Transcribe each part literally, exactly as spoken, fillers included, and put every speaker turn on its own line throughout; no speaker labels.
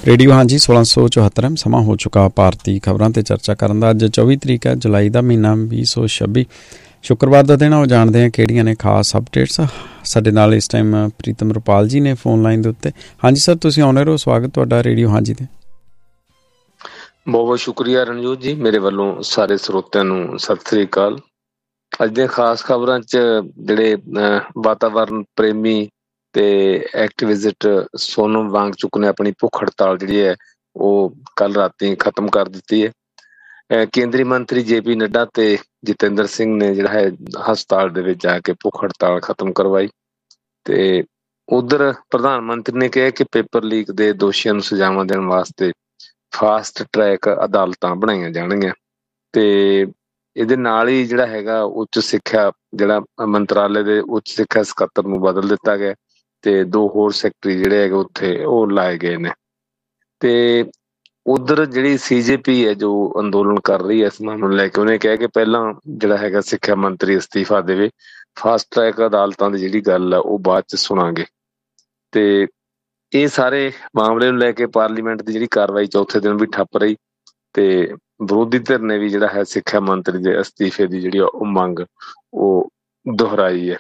Radio हाँ जी सोलह सौ चौहत्तर समा हो चुका भारती खबरों ते चर्चा करन दा। अज चौबी तरीक है जुलाई का महीना भी सौ छब्बी शुक्रवार का दिन। जानते हैं किहड़ियां ने खास अपडेट्स। साडे नाल इस टाइम प्रीतम रुपाल जी ने फोन लाइन दे उत्ते। हाँ जी सर, तुसीं आउणे रहो, स्वागत तुहाडा रेडियो हाँ जी ते।
बहुत बहुत शुक्रिया रणजोत जी, मेरे वालों सारे ਸਰੋਤਿਆਂ ਨੂੰ ਸਤਿ ਸ੍ਰੀ ਅਕਾਲ। ਅੱਜ ਦੀਆਂ ਖਾਸ ਖਬਰਾਂ 'ਚ ਜਿਹੜੇ ਵਾਤਾਵਰਨ ਪ੍ਰੇਮੀ ਤੇ ਐਕਟਿਵਿਸਟ ਸੋਨਮ ਵਾਂਗਚੁਕ ਨੇ ਆਪਣੀ ਭੁੱਖ ਹੜਤਾਲ ਜਿਹੜੀ ਹੈ ਉਹ ਕੱਲ ਰਾਤੀ ਖਤਮ ਕਰ ਦਿੱਤੀ ਹੈ। ਕੇਂਦਰੀ ਮੰਤਰੀ ਜੇ ਪੀ ਨੱਡਾ ਤੇ ਜਤਿੰਦਰ ਸਿੰਘ ਨੇ ਜਿਹੜਾ ਹੈ ਹਸਪਤਾਲ ਦੇ ਵਿੱਚ ਜਾ ਕੇ ਭੁੱਖ ਹੜਤਾਲ ਖਤਮ ਕਰਵਾਈ। ਤੇ ਉਧਰ ਪ੍ਰਧਾਨ ਮੰਤਰੀ ਨੇ ਕਿਹਾ ਕਿ ਪੇਪਰ ਲੀਕ ਦੇ ਦੋਸ਼ੀਆਂ ਨੂੰ ਸਜ਼ਾਵਾਂ ਦੇਣ ਵਾਸਤੇ ਫਾਸਟ ਟਰੈਕ ਅਦਾਲਤਾਂ ਬਣਾਈਆਂ ਜਾਣਗੀਆਂ। ਤੇ ਇਹਦੇ ਨਾਲ ਹੀ ਜਿਹੜਾ ਹੈਗਾ ਉੱਚ ਸਿੱਖਿਆ ਜਿਹੜਾ ਮੰਤਰਾਲੇ ਦੇ ਉੱਚ ਸਿੱਖਿਆ ਸਕੱਤਰ ਨੂੰ ਬਦਲ ਦਿੱਤਾ ਗਿਆ ਤੇ ਦੋ ਹੋਰ ਸੈਕਟਰੀ ਜਿਹੜੇ ਹੈਗੇ ਉੱਥੇ ਉਹ ਲਾਏ ਗਏ ਨੇ। ਤੇ ਉਧਰ ਜਿਹੜੀ ਸੀ ਜੇ ਪੀ ਹੈ ਜੋ ਅੰਦੋਲਨ ਕਰ ਰਹੀ ਹੈ ਇਸ ਮਾਮਲੇ ਨੂੰ ਲੈ ਕੇ, ਉਹਨੇ ਕਿਹਾ ਕਿ ਪਹਿਲਾਂ ਜਿਹੜਾ ਹੈਗਾ ਸਿੱਖਿਆ ਮੰਤਰੀ ਅਸਤੀਫਾ ਦੇਵੇ, ਫਾਸਟ ਟਰੈਕ ਅਦਾਲਤਾਂ ਦੀ ਜਿਹੜੀ ਗੱਲ ਆ ਉਹ ਬਾਅਦ ਚ ਸੁਣਾਂਗੇ। ਤੇ ਇਹ ਸਾਰੇ ਮਾਮਲੇ ਨੂੰ ਲੈ ਕੇ ਪਾਰਲੀਮੈਂਟ ਦੀ ਜਿਹੜੀ ਕਾਰਵਾਈ ਚੌਥੇ ਦਿਨ ਵੀ ਠੱਪ ਰਹੀ ਤੇ ਵਿਰੋਧੀ ਧਿਰ ਨੇ ਵੀ ਜਿਹੜਾ ਹੈ ਸਿੱਖਿਆ ਮੰਤਰੀ ਦੇ ਅਸਤੀਫੇ ਦੀ ਜਿਹੜੀ ਉਹ ਮੰਗ ਉਹ ਦੁਹਰਾਈ ਹੈ।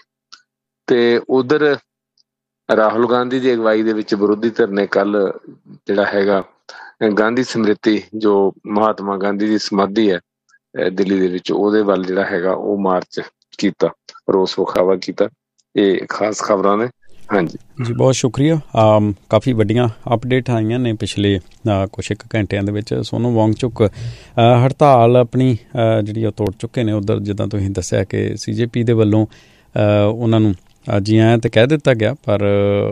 ਤੇ ਉਧਰ ਰਾਹੁਲ ਗਾਂਧੀ ਦੀ ਅਗਵਾਈ ਦੇ ਵਿੱਚ ਵਿਰੋਧੀ ਧਿਰ ਨੇ ਕੱਲ ਜਿਹੜਾ ਹੈਗਾ ਗਾਂਧੀ ਸਮ੍ਰਿਤੀ ਜੋ ਮਹਾਤਮਾ ਗਾਂਧੀ ਦੀ ਸਮਾਧੀ ਹੈ ਦਿੱਲੀ ਦੇ ਵਿੱਚ, ਉਹਦੇ ਵੱਲ ਜਿਹੜਾ ਹੈਗਾ ਉਹ ਮਾਰਚ ਕੀਤਾ, ਰੋਸ ਵਿਖਾਵਾ ਕੀਤਾ। ਇਹ ਖਾਸ ਖਬਰਾਂ ਨੇ। हाँ जी
जी बहुत शुक्रिया। काफ़ी वड्डियां अपडेट आईयां ने पिछले कुछ एक घंटियां दे विच। सोनम वांगचुक हड़ताल अपनी जिहड़ी ओह तोड़ चुके ने। उधर जिद्दां तुसीं दस्सिया कि सी जे पी दे वल्लों उन्हां नूं जी आया तो कह दिता गया, पर